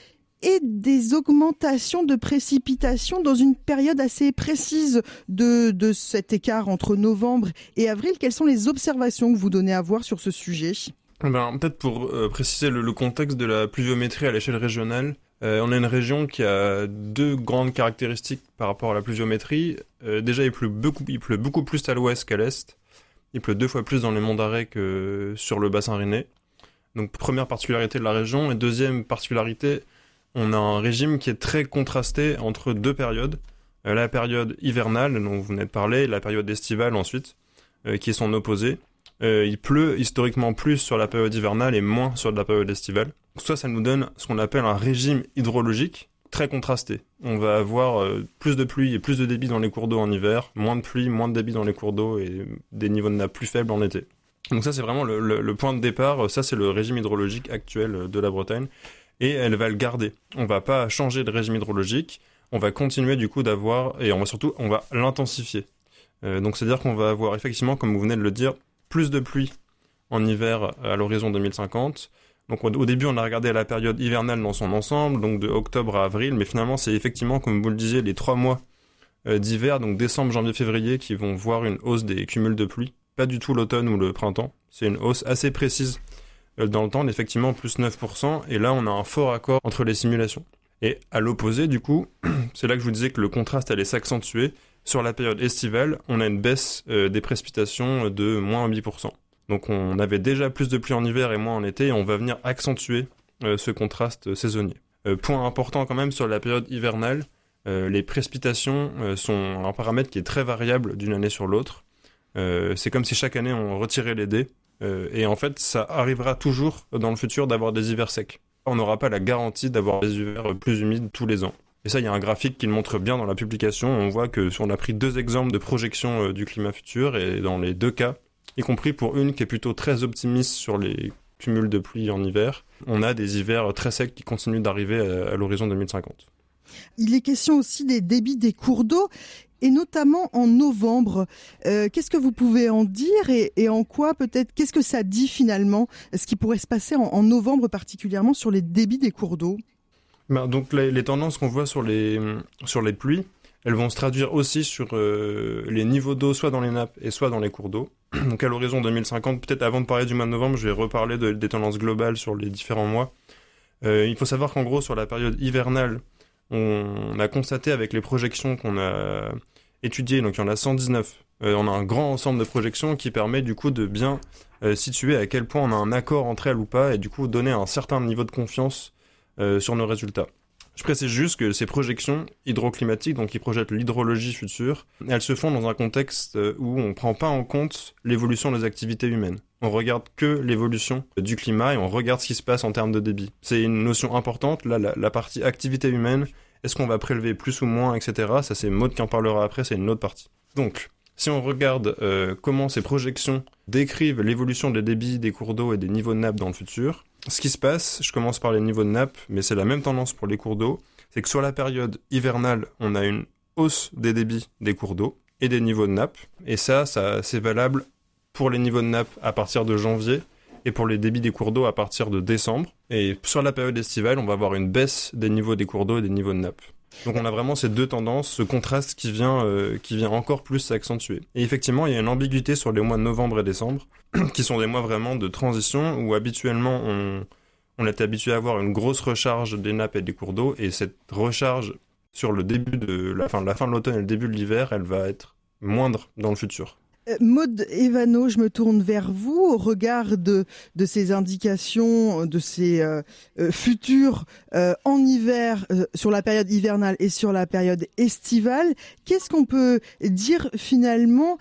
et des augmentations de précipitations dans une période assez précise de, de cet écart entre novembre et avril. Quelles sont les observations que vous donnez à voir sur ce sujet ? Ben, peut-être pour euh, préciser le, le contexte de la pluviométrie à l'échelle régionale, Euh, on a une région qui a deux grandes caractéristiques par rapport à la pluviométrie. Euh, déjà, il pleut, beaucoup, il pleut beaucoup plus à l'ouest qu'à l'est. Il pleut deux fois plus dans les monts d'Arrée que sur le bassin rennais. Donc, première particularité de la région. Et deuxième particularité, on a un régime qui est très contrasté entre deux périodes. Euh, la période hivernale, dont vous venez de parler, et la période estivale ensuite, euh, qui est son opposé. Euh, il pleut historiquement plus sur la période hivernale et moins sur la période estivale. Ça, ça nous donne ce qu'on appelle un régime hydrologique très contrasté. On va avoir euh, plus de pluie et plus de débit dans les cours d'eau en hiver, moins de pluie, moins de débit dans les cours d'eau et des niveaux de nappe plus faibles en été. Donc ça, c'est vraiment le, le, le point de départ. Ça, c'est le régime hydrologique actuel de la Bretagne. Et elle va le garder. On va pas changer de régime hydrologique. On va continuer du coup d'avoir, et on va surtout, on va l'intensifier. Euh, donc c'est-à-dire qu'on va avoir effectivement, comme vous venez de le dire, plus de pluie en hiver à l'horizon deux mille cinquante. Donc au début, on a regardé la période hivernale dans son ensemble, donc de octobre à avril, mais finalement, c'est effectivement, comme vous le disiez, les trois mois euh, d'hiver, donc décembre, janvier, février, qui vont voir une hausse des cumuls de pluie. Pas du tout l'automne ou le printemps. C'est une hausse assez précise euh, dans le temps, effectivement, plus neuf pour cent. Et là, on a un fort accord entre les simulations. Et à l'opposé, du coup, c'est là que je vous disais que le contraste allait s'accentuer. Sur la période estivale, on a une baisse euh, des précipitations de moins huit pour cent. Donc on avait déjà plus de pluie en hiver et moins en été, et on va venir accentuer euh, ce contraste saisonnier. Euh, point important quand même sur la période hivernale, euh, les précipitations euh, sont un paramètre qui est très variable d'une année sur l'autre. Euh, c'est comme si chaque année on retirait les dés, euh, et en fait ça arrivera toujours dans le futur d'avoir des hivers secs. On n'aura pas la garantie d'avoir des hivers plus humides tous les ans. Et ça, il y a un graphique qui le montre bien dans la publication. On voit que si on a pris deux exemples de projection euh, du climat futur, et dans les deux cas, y compris pour une qui est plutôt très optimiste sur les cumuls de pluie en hiver, on a des hivers très secs qui continuent d'arriver à, à l'horizon deux mille cinquante. Il est question aussi des débits des cours d'eau, et notamment en novembre. Euh, qu'est-ce que vous pouvez en dire et, et en quoi peut-être, qu'est-ce que ça dit finalement, ce qui pourrait se passer en, en novembre particulièrement sur les débits des cours d'eau? Ben, donc les, les tendances qu'on voit sur les, sur les pluies, elles vont se traduire aussi sur euh, les niveaux d'eau, soit dans les nappes et soit dans les cours d'eau. Donc à l'horizon deux mille cinquante, peut-être avant de parler du mois de novembre, je vais reparler de, des tendances globales sur les différents mois. Euh, il faut savoir qu'en gros, sur la période hivernale, on, on a constaté avec les projections qu'on a étudiées, donc il y en a cent dix-neuf, euh, on a un grand ensemble de projections qui permet du coup de bien euh, situer à quel point on a un accord entre elles ou pas, et du coup donner un certain niveau de confiance euh, sur nos résultats. Je précise juste que ces projections hydroclimatiques, donc qui projettent l'hydrologie future, elles se font dans un contexte où on ne prend pas en compte l'évolution des activités humaines. On regarde que l'évolution du climat et on regarde ce qui se passe en termes de débit. C'est une notion importante, là, la, la partie activité humaine, est-ce qu'on va prélever plus ou moins, et cetera. Ça, c'est Maud qui en parlera après, c'est une autre partie. Donc, si on regarde euh, comment ces projections décrivent l'évolution des débits, des cours d'eau et des niveaux de nappe dans le futur, ce qui se passe, je commence par les niveaux de nappe, mais c'est la même tendance pour les cours d'eau, c'est que sur la période hivernale, on a une hausse des débits des cours d'eau et des niveaux de nappe. Et ça, ça c'est valable pour les niveaux de nappe à partir de janvier et pour les débits des cours d'eau à partir de décembre. Et sur la période estivale, on va avoir une baisse des niveaux des cours d'eau et des niveaux de nappe. Donc on a vraiment ces deux tendances, ce contraste qui vient, euh, qui vient encore plus s'accentuer. Et effectivement, il y a une ambiguïté sur les mois de novembre et décembre, qui sont des mois vraiment de transition, où habituellement on, on était habitué à avoir une grosse recharge des nappes et des cours d'eau, et cette recharge sur le début de la fin, la fin de l'automne et le début de l'hiver, elle va être moindre dans le futur. Maud Evano, je me tourne vers vous. Au regard de, de ces indications, de ces euh, euh, futurs euh, en hiver, euh, sur la période hivernale et sur la période estivale, qu'est-ce qu'on peut dire finalement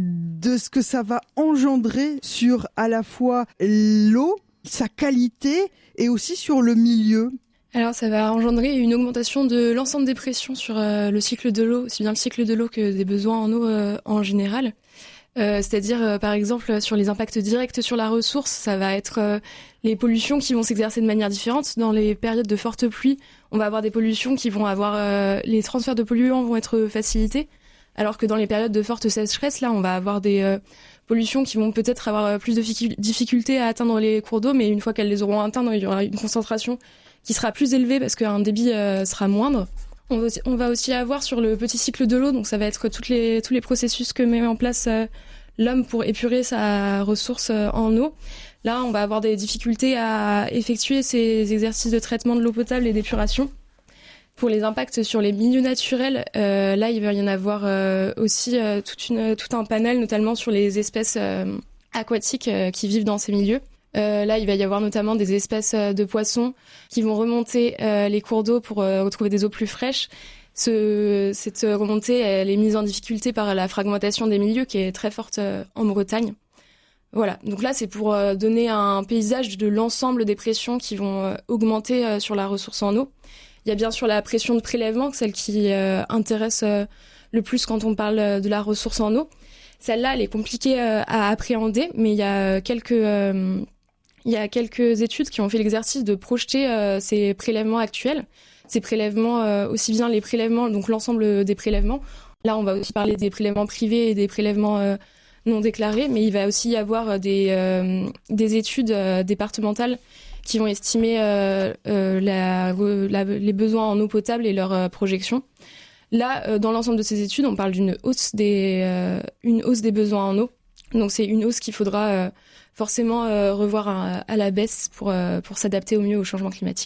de ce que ça va engendrer sur à la fois l'eau, sa qualité et aussi sur le milieu ? Alors ça va engendrer une augmentation de l'ensemble des pressions sur euh, le cycle de l'eau, aussi bien le cycle de l'eau que des besoins en eau euh, en général. Euh, c'est-à-dire, euh, par exemple, sur les impacts directs sur la ressource, ça va être euh, les pollutions qui vont s'exercer de manière différente. Dans les périodes de forte pluie, on va avoir des pollutions qui vont avoir... Euh, les transferts de polluants vont être facilités, alors que dans les périodes de forte sécheresse, là, on va avoir des euh, pollutions qui vont peut-être avoir plus de difficultés à atteindre les cours d'eau, mais une fois qu'elles les auront atteintes, il y aura une concentration qui sera plus élevée parce qu'un débit euh, sera moindre. On va, aussi, on va aussi avoir sur le petit cycle de l'eau, donc ça va être toutes les, tous les processus que met en place euh, l'homme pour épurer sa ressource euh, en eau. Là, on va avoir des difficultés à effectuer ces exercices de traitement de l'eau potable et d'épuration. Pour les impacts sur les milieux naturels, euh, là, il va y en avoir euh, aussi euh, toute une, tout un panel, notamment sur les espèces euh, aquatiques euh, qui vivent dans ces milieux. Euh, là, il va y avoir notamment des espèces de poissons qui vont remonter euh, les cours d'eau pour euh, retrouver des eaux plus fraîches. Ce, cette remontée, elle est mise en difficulté par la fragmentation des milieux qui est très forte euh, en Bretagne. Voilà, donc là, c'est pour euh, donner un paysage de l'ensemble des pressions qui vont euh, augmenter euh, sur la ressource en eau. Il y a bien sûr la pression de prélèvement, celle qui euh, intéresse euh, le plus quand on parle de la ressource en eau. Celle-là, elle est compliquée euh, à appréhender, mais il y a quelques... Euh, Il y a quelques études qui ont fait l'exercice de projeter euh, ces prélèvements actuels, ces prélèvements, euh, aussi bien les prélèvements, donc l'ensemble des prélèvements. Là, on va aussi parler des prélèvements privés et des prélèvements euh, non déclarés, mais il va aussi y avoir des, euh, des études euh, départementales qui vont estimer euh, euh, la, la, les besoins en eau potable et leurs euh, projections. Là, euh, dans l'ensemble de ces études, on parle d'une hausse des, euh, une hausse des besoins en eau. Donc, c'est une hausse qu'il faudra... Euh, forcément euh, revoir à, à la baisse pour, euh, pour s'adapter au mieux au changement climatique.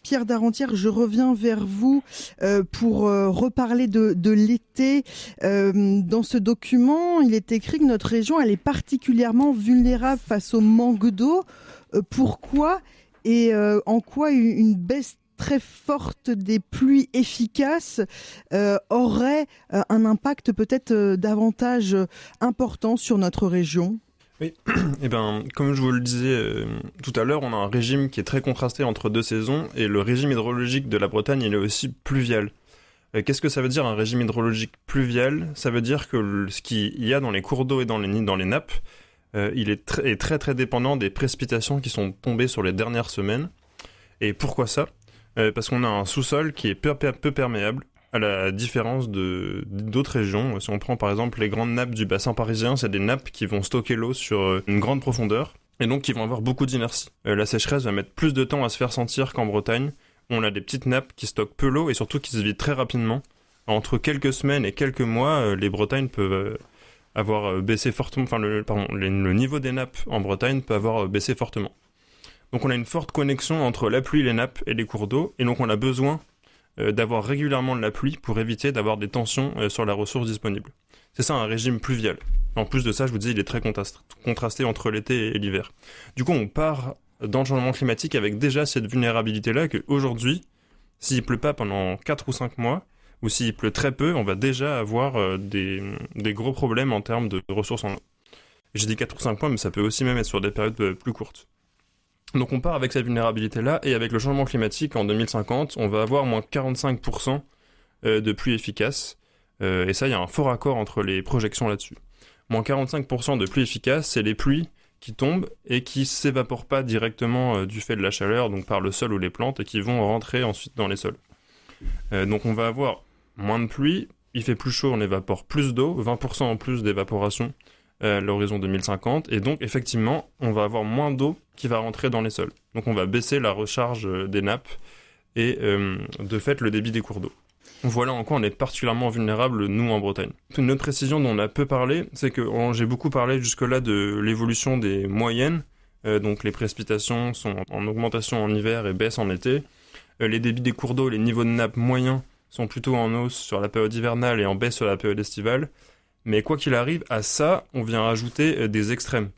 Pierre Darentière, je reviens vers vous euh, pour euh, reparler de, de l'été. Euh, dans ce document, il est écrit que notre région, elle est particulièrement vulnérable face au manque d'eau. Euh, pourquoi et euh, en quoi une baisse très forte des pluies efficaces euh, aurait euh, un impact peut-être euh, davantage important sur notre région ? Oui, et ben, comme je vous le disais euh, tout à l'heure, on a un régime qui est très contrasté entre deux saisons, et le régime hydrologique de la Bretagne, il est aussi pluvial. Euh, qu'est-ce que ça veut dire un régime hydrologique pluvial ? Ça veut dire que le, ce qu'il y a dans les cours d'eau et dans les, dans les nappes, euh, il est, tr- est très très dépendant des précipitations qui sont tombées sur les dernières semaines. Et pourquoi ça ? euh, Parce qu'on a un sous-sol qui est peu, peu, peu perméable, à la différence de, d'autres régions. Si on prend par exemple les grandes nappes du bassin parisien, c'est des nappes qui vont stocker l'eau sur une grande profondeur et donc qui vont avoir beaucoup d'inertie. Euh, la sécheresse va mettre plus de temps à se faire sentir qu'en Bretagne, où on a des petites nappes qui stockent peu l'eau et surtout qui se vident très rapidement. Entre quelques semaines et quelques mois, euh, les Bretagnes peuvent euh, avoir euh, baissé fortement, enfin le, pardon, le, le niveau des nappes en Bretagne peut avoir euh, baissé fortement. Donc on a une forte connexion entre la pluie, les nappes et les cours d'eau, et donc on a besoin d'avoir régulièrement de la pluie pour éviter d'avoir des tensions sur la ressource disponible. C'est ça un régime pluvial. En plus de ça, je vous disais, il est très contrasté entre l'été et l'hiver. Du coup, on part dans le changement climatique avec déjà cette vulnérabilité-là qu'aujourd'hui, s'il pleut pas pendant quatre ou cinq mois, ou s'il pleut très peu, on va déjà avoir des, des gros problèmes en termes de ressources en eau. J'ai dit quatre ou cinq mois, mais ça peut aussi même être sur des périodes plus courtes. Donc on part avec cette vulnérabilité-là, et avec le changement climatique, en deux mille cinquante, on va avoir moins quarante-cinq pour cent de pluie efficace, euh, et ça, il y a un fort accord entre les projections là-dessus. Moins quarante-cinq pour cent de pluie efficace, c'est les pluies qui tombent et qui ne s'évaporent pas directement euh, du fait de la chaleur, donc par le sol ou les plantes, et qui vont rentrer ensuite dans les sols. Euh, donc on va avoir moins de pluie, il fait plus chaud, on évapore plus d'eau, vingt pour cent en plus d'évaporation, à l'horizon deux mille cinquante, et donc effectivement on va avoir moins d'eau qui va rentrer dans les sols. Donc on va baisser la recharge des nappes et euh, de fait le débit des cours d'eau. Voilà en quoi on est particulièrement vulnérable nous en Bretagne. Une autre précision dont on a peu parlé, c'est que oh, j'ai beaucoup parlé jusque-là de l'évolution des moyennes, euh, donc les précipitations sont en augmentation en hiver et baissent en été. Euh, les débits des cours d'eau, les niveaux de nappe moyens sont plutôt en hausse sur la période hivernale et en baisse sur la période estivale. Mais quoi qu'il arrive, à ça, on vient rajouter des extrêmes.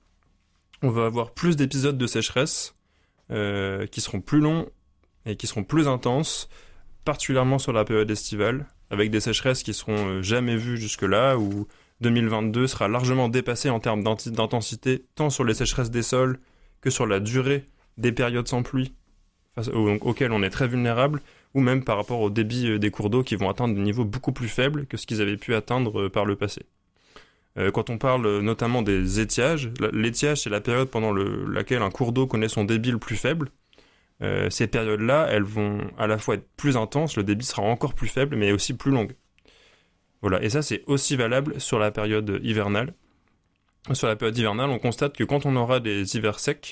On va avoir plus d'épisodes de sécheresse euh, qui seront plus longs et qui seront plus intenses, particulièrement sur la période estivale, avec des sécheresses qui seront jamais vues jusque-là, où deux mille vingt-deux sera largement dépassé en termes d'intensité, tant sur les sécheresses des sols que sur la durée des périodes sans pluie, face aux, auxquelles on est très vulnérable, ou même par rapport au débit des cours d'eau qui vont atteindre des niveaux beaucoup plus faibles que ce qu'ils avaient pu atteindre par le passé. Quand on parle notamment des étiages, l'étiage c'est la période pendant le, laquelle un cours d'eau connaît son débit le plus faible. Euh, ces périodes-là, elles vont à la fois être plus intenses, le débit sera encore plus faible, mais aussi plus longue. Voilà, et ça c'est aussi valable sur la période hivernale. Sur la période hivernale, on constate que quand on aura des hivers secs,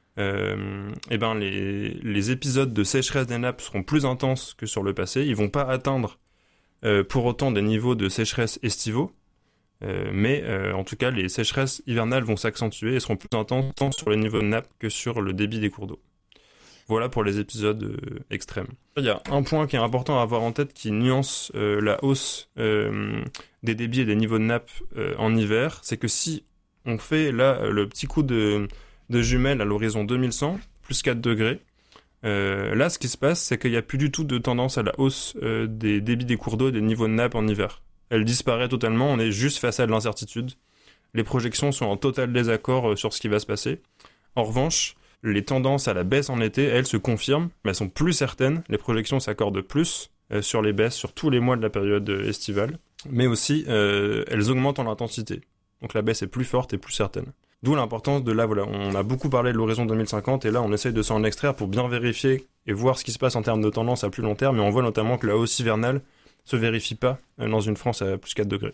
euh, eh ben les, les épisodes de sécheresse des nappes seront plus intenses que sur le passé. Ils vont pas atteindre euh, pour autant des niveaux de sécheresse estivaux. Euh, mais euh, en tout cas, les sécheresses hivernales vont s'accentuer et seront plus intenses tant sur le niveau de nappe que sur le débit des cours d'eau. Voilà pour les épisodes euh, extrêmes. Il y a un point qui est important à avoir en tête qui nuance euh, la hausse euh, des débits et des niveaux de nappe euh, en hiver, c'est que si on fait là le petit coup de, de jumelle à l'horizon deux mille cent, plus quatre degrés, euh, là ce qui se passe, c'est qu'il n'y a plus du tout de tendance à la hausse euh, des débits des cours d'eau et des niveaux de nappe en hiver. Elle disparaît totalement, on est juste face à de l'incertitude. Les projections sont en total désaccord sur ce qui va se passer. En revanche, les tendances à la baisse en été, elles se confirment, mais elles sont plus certaines. Les projections s'accordent plus euh, sur les baisses sur tous les mois de la période estivale, mais aussi euh, elles augmentent en intensité. Donc la baisse est plus forte et plus certaine. D'où l'importance de là, voilà, on a beaucoup parlé de l'horizon deux mille cinquante, et là on essaye de s'en extraire pour bien vérifier et voir ce qui se passe en termes de tendance à plus long terme, mais on voit notamment que la hausse hivernale se vérifie pas dans une France à plus quatre degrés.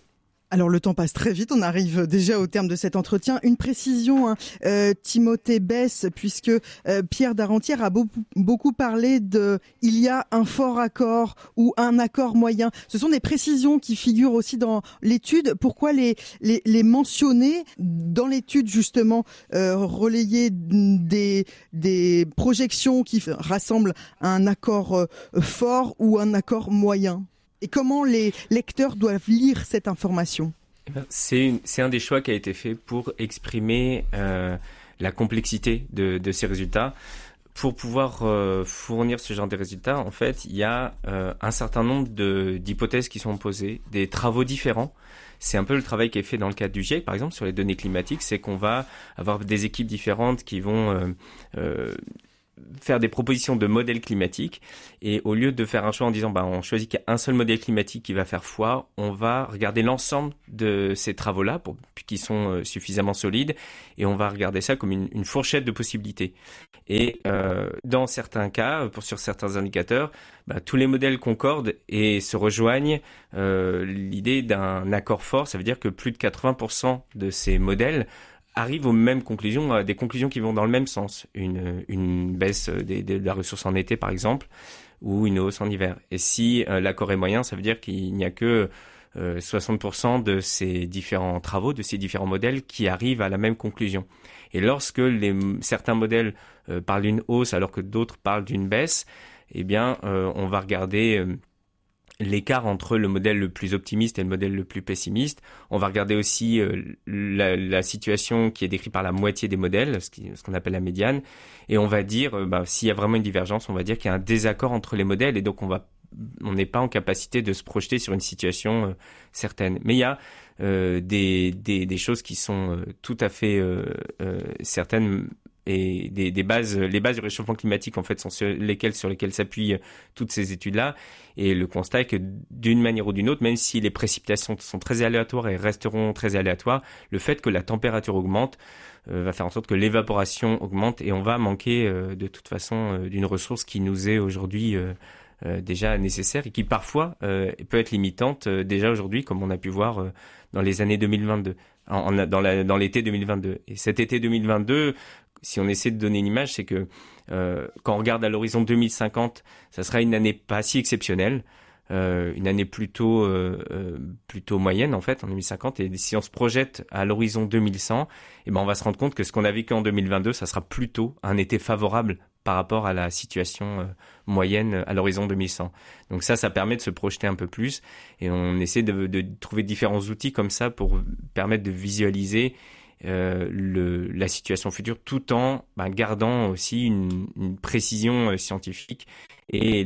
Alors le temps passe très vite, on arrive déjà au terme de cet entretien. Une précision, hein, euh, Timothée Besse, puisque euh, Pierre Darentière a beaucoup, beaucoup parlé de « il y a un fort accord » ou « un accord moyen ». Ce sont des précisions qui figurent aussi dans l'étude. Pourquoi les, les, les mentionner dans l'étude, justement, euh, relayer des, des projections qui rassemblent un accord euh, fort ou un accord moyen ? Et comment les lecteurs doivent lire cette information ? C'est, c'est un des choix qui a été fait pour exprimer euh, la complexité de, de ces résultats. Pour pouvoir euh, fournir ce genre de résultats, en fait, il y a euh, un certain nombre de, d'hypothèses qui sont posées, des travaux différents. C'est un peu le travail qui est fait dans le cadre du GIEC, par exemple, sur les données climatiques. C'est qu'on va avoir des équipes différentes qui vont... Euh, euh, faire des propositions de modèles climatiques, et au lieu de faire un choix en disant bah on choisit qu'il y a un seul modèle climatique qui va faire foi, on va regarder l'ensemble de ces travaux-là pour qui sont suffisamment solides, et on va regarder ça comme une, une fourchette de possibilités. Et euh, dans certains cas, pour sur certains indicateurs, bah, tous les modèles concordent et se rejoignent. Euh, l'idée d'un accord fort, ça veut dire que plus de quatre-vingts pour cent de ces modèles arrivent aux mêmes conclusions, à des conclusions qui vont dans le même sens. Une, une baisse des, de la ressource en été, par exemple, ou une hausse en hiver. Et si euh, l'accord est moyen, ça veut dire qu'il n'y a que euh, soixante pour cent de ces différents travaux, de ces différents modèles qui arrivent à la même conclusion. Et lorsque les, certains modèles euh, parlent d'une hausse alors que d'autres parlent d'une baisse, eh bien, euh, on va regarder... Euh, l'écart entre le modèle le plus optimiste et le modèle le plus pessimiste. On va regarder aussi euh, la, la situation qui est décrite par la moitié des modèles, ce, qui, ce qu'on appelle la médiane, et on va dire, euh, bah, s'il y a vraiment une divergence, on va dire qu'il y a un désaccord entre les modèles, et donc on va, on n'est pas en capacité de se projeter sur une situation euh, certaine. Mais il y a euh, des, des, des choses qui sont euh, tout à fait euh, euh, certaines. Et des, des bases, les bases du réchauffement climatique, en fait, sont sur lesquelles, sur lesquelles s'appuient toutes ces études-là. Et le constat est que, d'une manière ou d'une autre, même si les précipitations sont très aléatoires et resteront très aléatoires, le fait que la température augmente euh, va faire en sorte que l'évaporation augmente, et on va manquer euh, de toute façon euh, d'une ressource qui nous est aujourd'hui euh, euh, déjà nécessaire, et qui parfois euh, peut être limitante euh, déjà aujourd'hui, comme on a pu voir euh, dans les années deux mille vingt-deux, en, en, dans, la, dans l'été deux mille vingt-deux. Et cet été deux mille vingt-deux, si on essaie de donner une image, c'est que euh, quand on regarde à l'horizon deux mille cinquante, ça sera une année pas si exceptionnelle, euh, une année plutôt euh, euh, plutôt moyenne en fait en deux mille cinquante. Et si on se projette à l'horizon deux mille cent, eh ben on va se rendre compte que ce qu'on a vécu en deux mille vingt-deux, ça sera plutôt un été favorable par rapport à la situation euh, moyenne à l'horizon deux mille cent. Donc ça, ça permet de se projeter un peu plus, et on essaie de, de trouver différents outils comme ça pour permettre de visualiser Euh, le, la situation future, tout en bah, gardant aussi une, une précision euh, scientifique et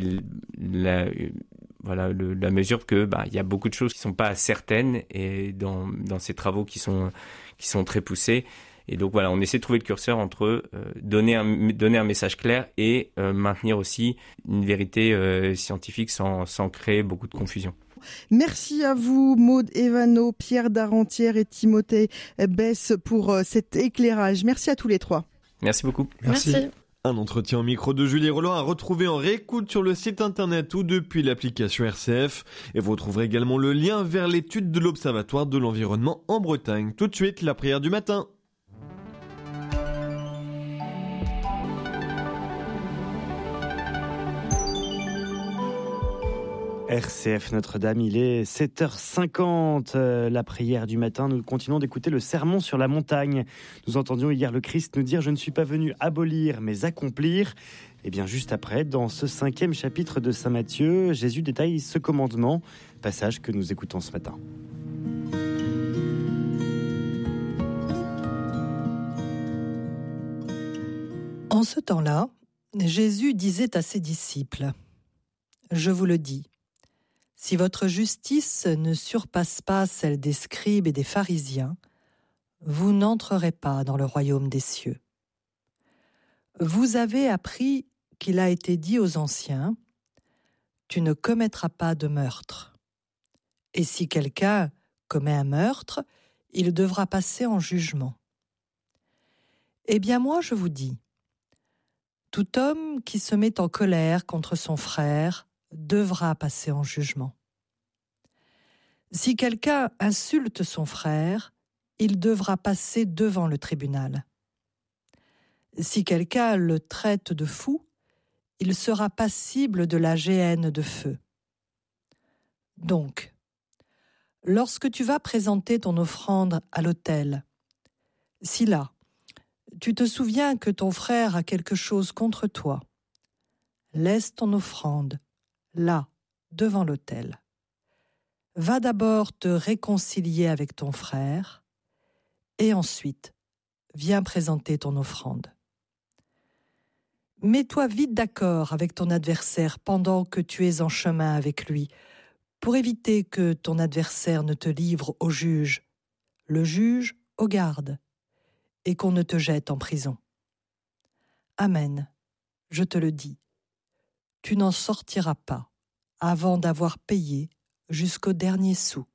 la, euh, voilà, le, la mesure que bah, y a beaucoup de choses qui sont pas certaines, et dans, dans ces travaux qui sont, qui sont très poussés. Et donc voilà, on essaie de trouver le curseur entre euh, donner, un, donner un message clair et euh, maintenir aussi une vérité euh, scientifique sans, sans créer beaucoup de confusion. Merci à vous, Maud Evano, Pierre Darentière et Timothée Besse, pour euh, cet éclairage. Merci à tous les trois. Merci beaucoup. Merci. Merci. Un entretien au micro de Julie Roland à retrouver en réécoute sur le site internet ou depuis l'application R C F. Et vous retrouverez également le lien vers l'étude de l'Observatoire de l'environnement en Bretagne. Tout de suite, la prière du matin. R C F Notre-Dame, il est sept heures cinquante, euh, la prière du matin. Nous continuons d'écouter le sermon sur la montagne. Nous entendions hier le Christ nous dire « Je ne suis pas venu abolir, mais accomplir ». Et bien juste après, dans ce cinquième chapitre de Saint Matthieu, Jésus détaille ce commandement, passage que nous écoutons ce matin. En ce temps-là, Jésus disait à ses disciples « Je vous le dis, si votre justice ne surpasse pas celle des scribes et des pharisiens, vous n'entrerez pas dans le royaume des cieux. Vous avez appris qu'il a été dit aux anciens, « Tu ne commettras pas de meurtre. » Et si quelqu'un commet un meurtre, il devra passer en jugement. Eh bien moi je vous dis, tout homme qui se met en colère contre son frère devra passer en jugement. Si quelqu'un insulte son frère, il devra passer devant le tribunal. Si quelqu'un le traite de fou, il sera passible de la géhenne de feu. Donc, lorsque tu vas présenter ton offrande à l'autel, si là, tu te souviens que ton frère a quelque chose contre toi, laisse ton offrande là, devant l'autel. Va d'abord te réconcilier avec ton frère et ensuite, viens présenter ton offrande. Mets-toi vite d'accord avec ton adversaire pendant que tu es en chemin avec lui, pour éviter que ton adversaire ne te livre au juge, le juge aux gardes, et qu'on ne te jette en prison. Amen, je te le dis, tu n'en sortiras pas avant d'avoir payé jusqu'au dernier sou.